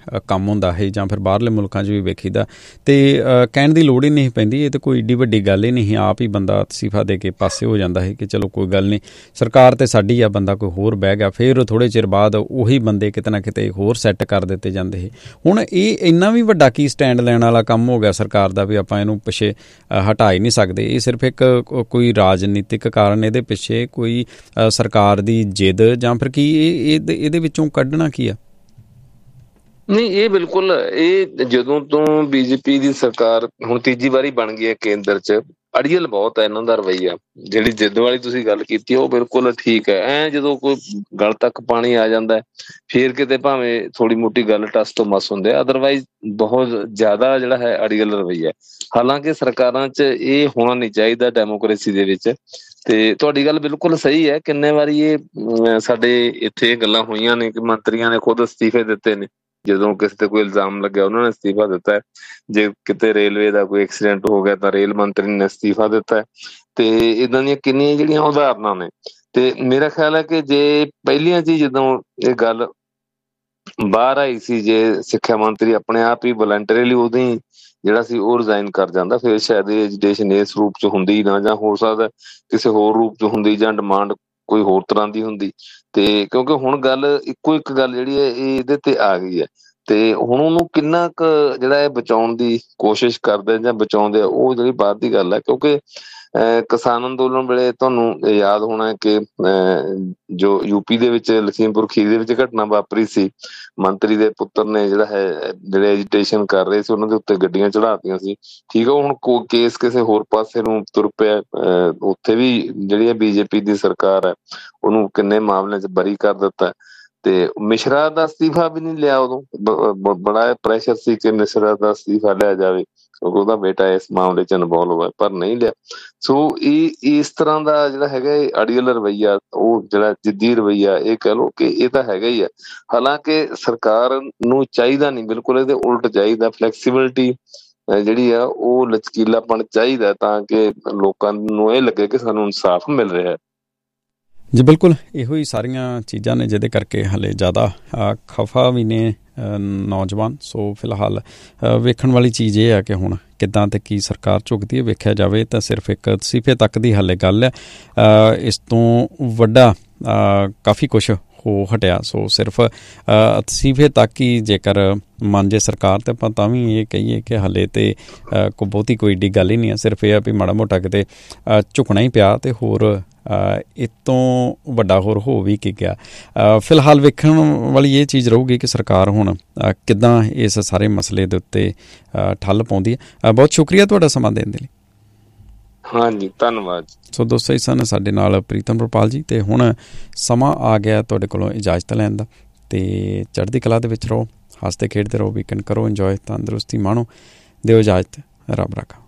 ਕੰਮ ਹੁੰਦਾ ਹੈ ਜਾਂ ਫਿਰ ਬਾਹਰਲੇ ਮੁਲਕਾਂ 'ਚ ਵੀ ਵੇਖੀਦਾ ਅਤੇ ਕਹਿਣ ਦੀ ਲੋੜ ਹੀ ਨਹੀਂ ਪੈਂਦੀ। ਇਹ ਤਾਂ ਕੋਈ ਏਡੀ ਵੱਡੀ ਗੱਲ ਹੀ ਨਹੀਂ, ਆਪ ਹੀ ਬੰਦਾ ਅਸਤੀਫਾ ਦੇ ਕੇ ਪਾਸੇ ਹੋ ਜਾਂਦਾ ਹੈ ਕਿ ਚਲੋ ਕੋਈ ਗੱਲ ਨਹੀਂ, ਸਰਕਾਰ ਤਾਂ ਸਾਡੀ ਆ, ਬੰਦਾ ਕੋਈ ਹੋਰ ਬਹਿ ਗਿਆ। ਫਿਰ ਥੋੜ੍ਹੇ ਚਿਰ ਬਾਅਦ ਉਹੀ ਬੰਦੇ ਕਿਤੇ ਨਾ ਕਿਤੇ ਹੋਰ ਸੈੱਟ ਕਰ ਦਿੱਤੇ ਜਾਂਦੇ ਹੈ। ਹੁਣ ਇਹ ਇੰਨਾ ਵੀ ਵੱਡਾ ਕੀ ਸਟੈਂਡ ਲੈਣ ਵਾਲਾ ਕੰਮ ਹੋ ਗਿਆ ਸਰਕਾਰ ਦਾ ਵੀ ਆਪਾਂ ਇਹਨੂੰ ਪਿੱਛੇ ਹਟਾ ਹੀ ਨਹੀਂ ਸਕਦੇ। ਇਹ ਸਿਰਫ ਇੱਕ ਕੋਈ ਰਾਜਨੀਤਿਕ ਕਾਰਨ, ਇਹਦੇ ਪਿੱਛੇ ਕੋਈ ਸਰਕਾਰ ਦੀ ਜਿੱਦ ਜਾਂ ਫਿਰ ਕੀ ਇਹ ਇਹਦੇ ਵਿੱਚੋਂ ਕੱਢਣਾ ਕੀ ਆ?
ਨਹੀਂ, ਇਹ ਬਿਲਕੁਲ, ਇਹ ਜਦੋਂ ਤੋਂ ਬੀਜੇਪੀ ਦੀ ਸਰਕਾਰ ਹੁਣ ਤੀਜੀ ਵਾਰੀ ਬਣ ਗਈ ਹੈ ਕੇਂਦਰ 'ਚ, ਅੜੀਅਲ ਬਹੁਤ ਹੈ ਇਹਨਾਂ ਦਾ ਰਵੱਈਆ। ਜਿਹੜੀ ਜਿੱਦ ਵਾਲੀ ਤੁਸੀਂ ਗੱਲ ਕੀਤੀ ਉਹ ਬਿਲਕੁਲ ਠੀਕ ਹੈ। ਐਂ ਜਦੋਂ ਕੋਈ ਗਲ ਤੱਕ ਪਾਣੀ ਆ ਜਾਂਦਾ ਫਿਰ ਕਿਤੇ ਭਾਵੇਂ ਥੋੜ੍ਹੀ ਮੋਟੀ ਗੱਲ ਟਸ ਤੋਂ ਮਸ ਹੁੰਦੇ, ਅਦਰਵਾਈਜ਼ ਬਹੁਤ ਜ਼ਿਆਦਾ ਜਿਹੜਾ ਹੈ ਅੜੀਅਲ ਰਵੱਈਆ। ਹਾਲਾਂਕਿ ਸਰਕਾਰਾਂ 'ਚ ਇਹ ਹੋਣਾ ਨਹੀਂ ਚਾਹੀਦਾ ਡੈਮੋਕ੍ਰੇਸੀ ਦੇ ਵਿੱਚ। ਤੇ ਤੁਹਾਡੀ ਗੱਲ ਬਿਲਕੁਲ ਸਹੀ ਹੈ। ਕਿੰਨੇ ਵਾਰੀ ਇਹ ਸਾਡੇ ਇੱਥੇ ਗੱਲਾਂ ਹੋਈਆਂ ਨੇ ਕਿ ਮੰਤਰੀਆਂ ਨੇ ਖੁਦ ਅਸਤੀਫੇ ਦਿੱਤੇ ਨੇ ਜਦੋਂ ਕਿਸੇ ਤੇ ਕੋਈ ਇਲਜ਼ਾਮ ਲੱਗਿਆ, ਉਹਨਾਂ ਨੇ ਅਸਤੀਫਾ ਦਿੱਤਾ ਹੈ। ਜੇ ਕਿਤੇ ਰੇਲਵੇ ਦਾ ਕੋਈ ਐਕਸੀਡੈਂਟ ਹੋ ਗਿਆ ਤਾਂ ਰੇਲ ਮੰਤਰੀ ਨੇ ਅਸਤੀਫਾ ਦਿੱਤਾ ਹੈ। ਤੇ ਇੱਦਾਂ ਦੀਆਂ ਕਿੰਨੀਆਂ ਜਿਹੜੀਆਂ ਉਦਾਹਰਨਾਂ ਨੇ। ਤੇ ਮੇਰਾ ਖਿਆਲ ਹੈ ਕਿ ਜੇ ਪਹਿਲੀਆਂ 'ਚ ਜਦੋਂ ਇਹ ਗੱਲ ਬਾਹਰ ਆਈ ਸੀ, ਜੇ ਸਿੱਖਿਆ ਮੰਤਰੀ ਆਪਣੇ ਆਪ ਹੀ ਵਲੰਟਰੀਲੀ ਉਦੋਂ ਹੀ ਜਿਹੜਾ ਸੀ ਉਹ ਰਿਜ਼ਾਈਨ ਕਰ ਜਾਂਦਾ, ਫਿਰ ਸ਼ਾਇਦ ਇਹ ਐਜੀਟੇਸ਼ਨ ਇਸ ਰੂਪ 'ਚ ਹੁੰਦੀ ਨਾ, ਜਾਂ ਹੋ ਸਕਦਾ ਕਿਸੇ ਹੋਰ ਰੂਪ 'ਚ ਹੁੰਦੀ, ਜਾਂ ਡਿਮਾਂਡ ਕੋਈ ਹੋਰ ਤਰ੍ਹਾਂ ਦੀ ਹੁੰਦੀ। ਤੇ ਕਿਉਂਕਿ ਹੁਣ ਗੱਲ ਇੱਕੋ ਇੱਕ ਗੱਲ ਜਿਹੜੀ ਹੈ ਇਹ ਇਹਦੇ ਤੇ ਆ ਗਈ ਹੈ। ਤੇ ਹੁਣ ਉਹਨੂੰ ਕਿੰਨਾ ਕੁ ਜਿਹੜਾ ਇਹ ਬਚਾਉਣ ਦੀ ਕੋਸ਼ਿਸ਼ ਕਰਦੇ ਜਾਂ ਬਚਾਉਂਦੇ ਆ, ਉਹ ਜਿਹੜੀ ਬਾਅਦ ਦੀ ਗੱਲ ਹੈ। ਕਿਉਂਕਿ ਕਿਸਾਨ ਅੰਦੋਲਨ ਵੇਲੇ ਤੁਹਾਨੂੰ ਯਾਦ ਹੋਣਾ ਕਿ ਜੋ ਯੂਪੀ ਦੇ ਵਿੱਚ ਲਖੀਮਪੁਰ ਖੀਰੀ ਦੇ ਵਿੱਚ ਘਟਨਾ ਵਾਪਰੀ ਸੀ, ਮੰਤਰੀ ਦੇ ਪੁੱਤਰ ਨੇ ਜਿਹੜਾ ਹੈ ਜਿਹੜੇ ਐਜੀਟੇਸ਼ਨ ਕਰ ਰਹੇ ਸੀ ਉਹਨਾਂ ਦੇ ਉੱਤੇ ਗੱਡੀਆਂ ਚੜਾਤੀਆਂ ਸੀ। ਠੀਕ ਹੈ, ਹੁਣ ਕੋ ਕੇਸ ਕਿਸੇ ਹੋਰ ਪਾਸੇ ਨੂੰ ਤੁਰ ਪਿਆ। ਉੱਥੇ ਵੀ ਜਿਹੜੀ ਹੈ ਬੀਜੇਪੀ ਦੀ ਸਰਕਾਰ ਹੈ ਉਹਨੂੰ ਕਿੰਨੇ ਮਾਮਲਿਆਂ 'ਚ ਬਰੀ ਕਰ ਦਿੱਤਾ। ਤੇ ਮਿਸ਼ਰਾ ਦਾ ਅਸਤੀਫਾ ਵੀ ਨਹੀਂ ਲਿਆ ਉਦੋਂ, ਬੜਾ ਪ੍ਰੈਸ਼ਰ ਸੀ ਕਿ ਮਿਸ਼ਰਾ ਦਾ ਅਸਤੀਫਾ ਲਿਆ ਜਾਵੇ ਕਿਉਂਕਿ ਉਹਦਾ ਬੇਟਾ ਇਸ ਮਾਮਲੇ 'ਚ ਇਨਵੋਲਵ ਹੋਇਆ, ਪਰ ਨਹੀਂ ਲਿਆ। ਸੋ ਇਹ ਇਸ ਤਰ੍ਹਾਂ ਦਾ ਜਿਹੜਾ ਹੈਗਾ ਇਹ ਅੜੀਅਲ ਰਵੱਈਆ, ਉਹ ਜਿਹੜਾ ਜਿੱਦੀ ਰਵੱਈਆ, ਇਹ ਕਹਿ ਲਓ ਕਿ ਇਹ ਤਾਂ ਹੈਗਾ ਹੀ ਹੈ। ਹਾਲਾਂਕਿ ਸਰਕਾਰ ਨੂੰ ਚਾਹੀਦਾ ਨਹੀਂ, ਬਿਲਕੁਲ ਇਹਦੇ ਉਲਟ ਚਾਹੀਦਾ, ਫਲੈਕਸੀਬਿਲਿਟੀ ਜਿਹੜੀ ਆ ਉਹ ਲਚਕੀਲਾਪਣ ਚਾਹੀਦਾ ਤਾਂ ਕਿ ਲੋਕਾਂ ਨੂੰ ਇਹ ਲੱਗੇ ਕਿ ਸਾਨੂੰ ਇਨਸਾਫ ਮਿਲ ਰਿਹਾ।
ਜੀ ਬਿਲਕੁਲ, ਇਹੋ ਹੀ ਸਾਰੀਆਂ ਚੀਜ਼ਾਂ ਨੇ ਜਿਹਦੇ ਕਰਕੇ ਹਾਲੇ ਜ਼ਿਆਦਾ ਖਫਾ ਵੀ ਨੇ ਨੌਜਵਾਨ। ਸੋ ਫਿਲਹਾਲ ਵੇਖਣ ਵਾਲੀ ਚੀਜ਼ ਇਹ ਹੈ ਕਿ ਹੁਣ ਕਿੱਦਾਂ ਅਤੇ ਕੀ ਸਰਕਾਰ ਝੁਕਦੀ ਹੈ। ਵੇਖਿਆ ਜਾਵੇ ਤਾਂ ਸਿਰਫ ਇੱਕ ਅਸਤੀਫੇ ਤੱਕ ਦੀ ਹਾਲੇ ਗੱਲ ਹੈ, ਇਸ ਤੋਂ ਵੱਡਾ ਕਾਫੀ ਕੁਛ ਹੋ ਹਟਿਆ। ਸੋ ਸਿਰਫ ਅਸਤੀਫੇ ਤੱਕ ਹੀ ਜੇਕਰ ਮੰਨ ਜੇ ਸਰਕਾਰ, ਤਾਂ ਆਪਾਂ ਤਾਂ ਵੀ ਇਹ ਕਹੀਏ ਕਿ ਹਾਲੇ ਤਾਂ ਕੋਈ ਬਹੁਤੀ ਕੋਈ ਏਡੀ ਗੱਲ ਹੀ ਨਹੀਂ ਹੈ। ਸਿਰਫ ਇਹ ਆ ਵੀ ਮਾੜਾ ਮੋਟਾ ਕਿਤੇ ਝੁਕਣਾ ਹੀ ਪਿਆ, ਅਤੇ ਹੋਰ ਇਹ ਤੋਂ ਵੱਡਾ ਹੋਰ ਹੋ ਵੀ ਕੀ ਗਿਆ। ਫਿਲਹਾਲ ਵੇਖਣ ਵਾਲੀ ਇਹ ਚੀਜ਼ ਰਹੂਗੀ ਕਿ ਸਰਕਾਰ ਹੁਣ ਕਿੱਦਾਂ ਇਸ ਸਾਰੇ ਮਸਲੇ ਦੇ ਉੱਤੇ ਠੱਲ ਪਾਉਂਦੀ ਹੈ। ਬਹੁਤ ਸ਼ੁਕਰੀਆ ਤੁਹਾਡਾ ਸਮਾਂ ਦੇਣ ਦੇ ਲਈ।
ਹਾਂਜੀ, ਧੰਨਵਾਦ।
ਸੋ ਦੋਸਤੋ, ਇਸ ਸਨ ਸਾਡੇ ਨਾਲ ਪ੍ਰੀਤਮ ਰੁਪਾਲ ਜੀ। ਅਤੇ ਹੁਣ ਸਮਾਂ ਆ ਗਿਆ ਤੁਹਾਡੇ ਕੋਲੋਂ ਇਜਾਜ਼ਤ ਲੈਣ ਦਾ। ਅਤੇ ਚੜ੍ਹਦੀ ਕਲਾ ਦੇ ਵਿੱਚ ਰਹੋ, ਹੱਸਦੇ ਖੇਡਦੇ ਰਹੋ, ਵੀਕਐਂਡ ਕਰੋ ਇੰਜੋਏ, ਤੰਦਰੁਸਤੀ ਮਾਣੋ। ਦਿਓ ਇਜਾਜ਼ਤ, ਰੱਬ ਰਾਖਾ।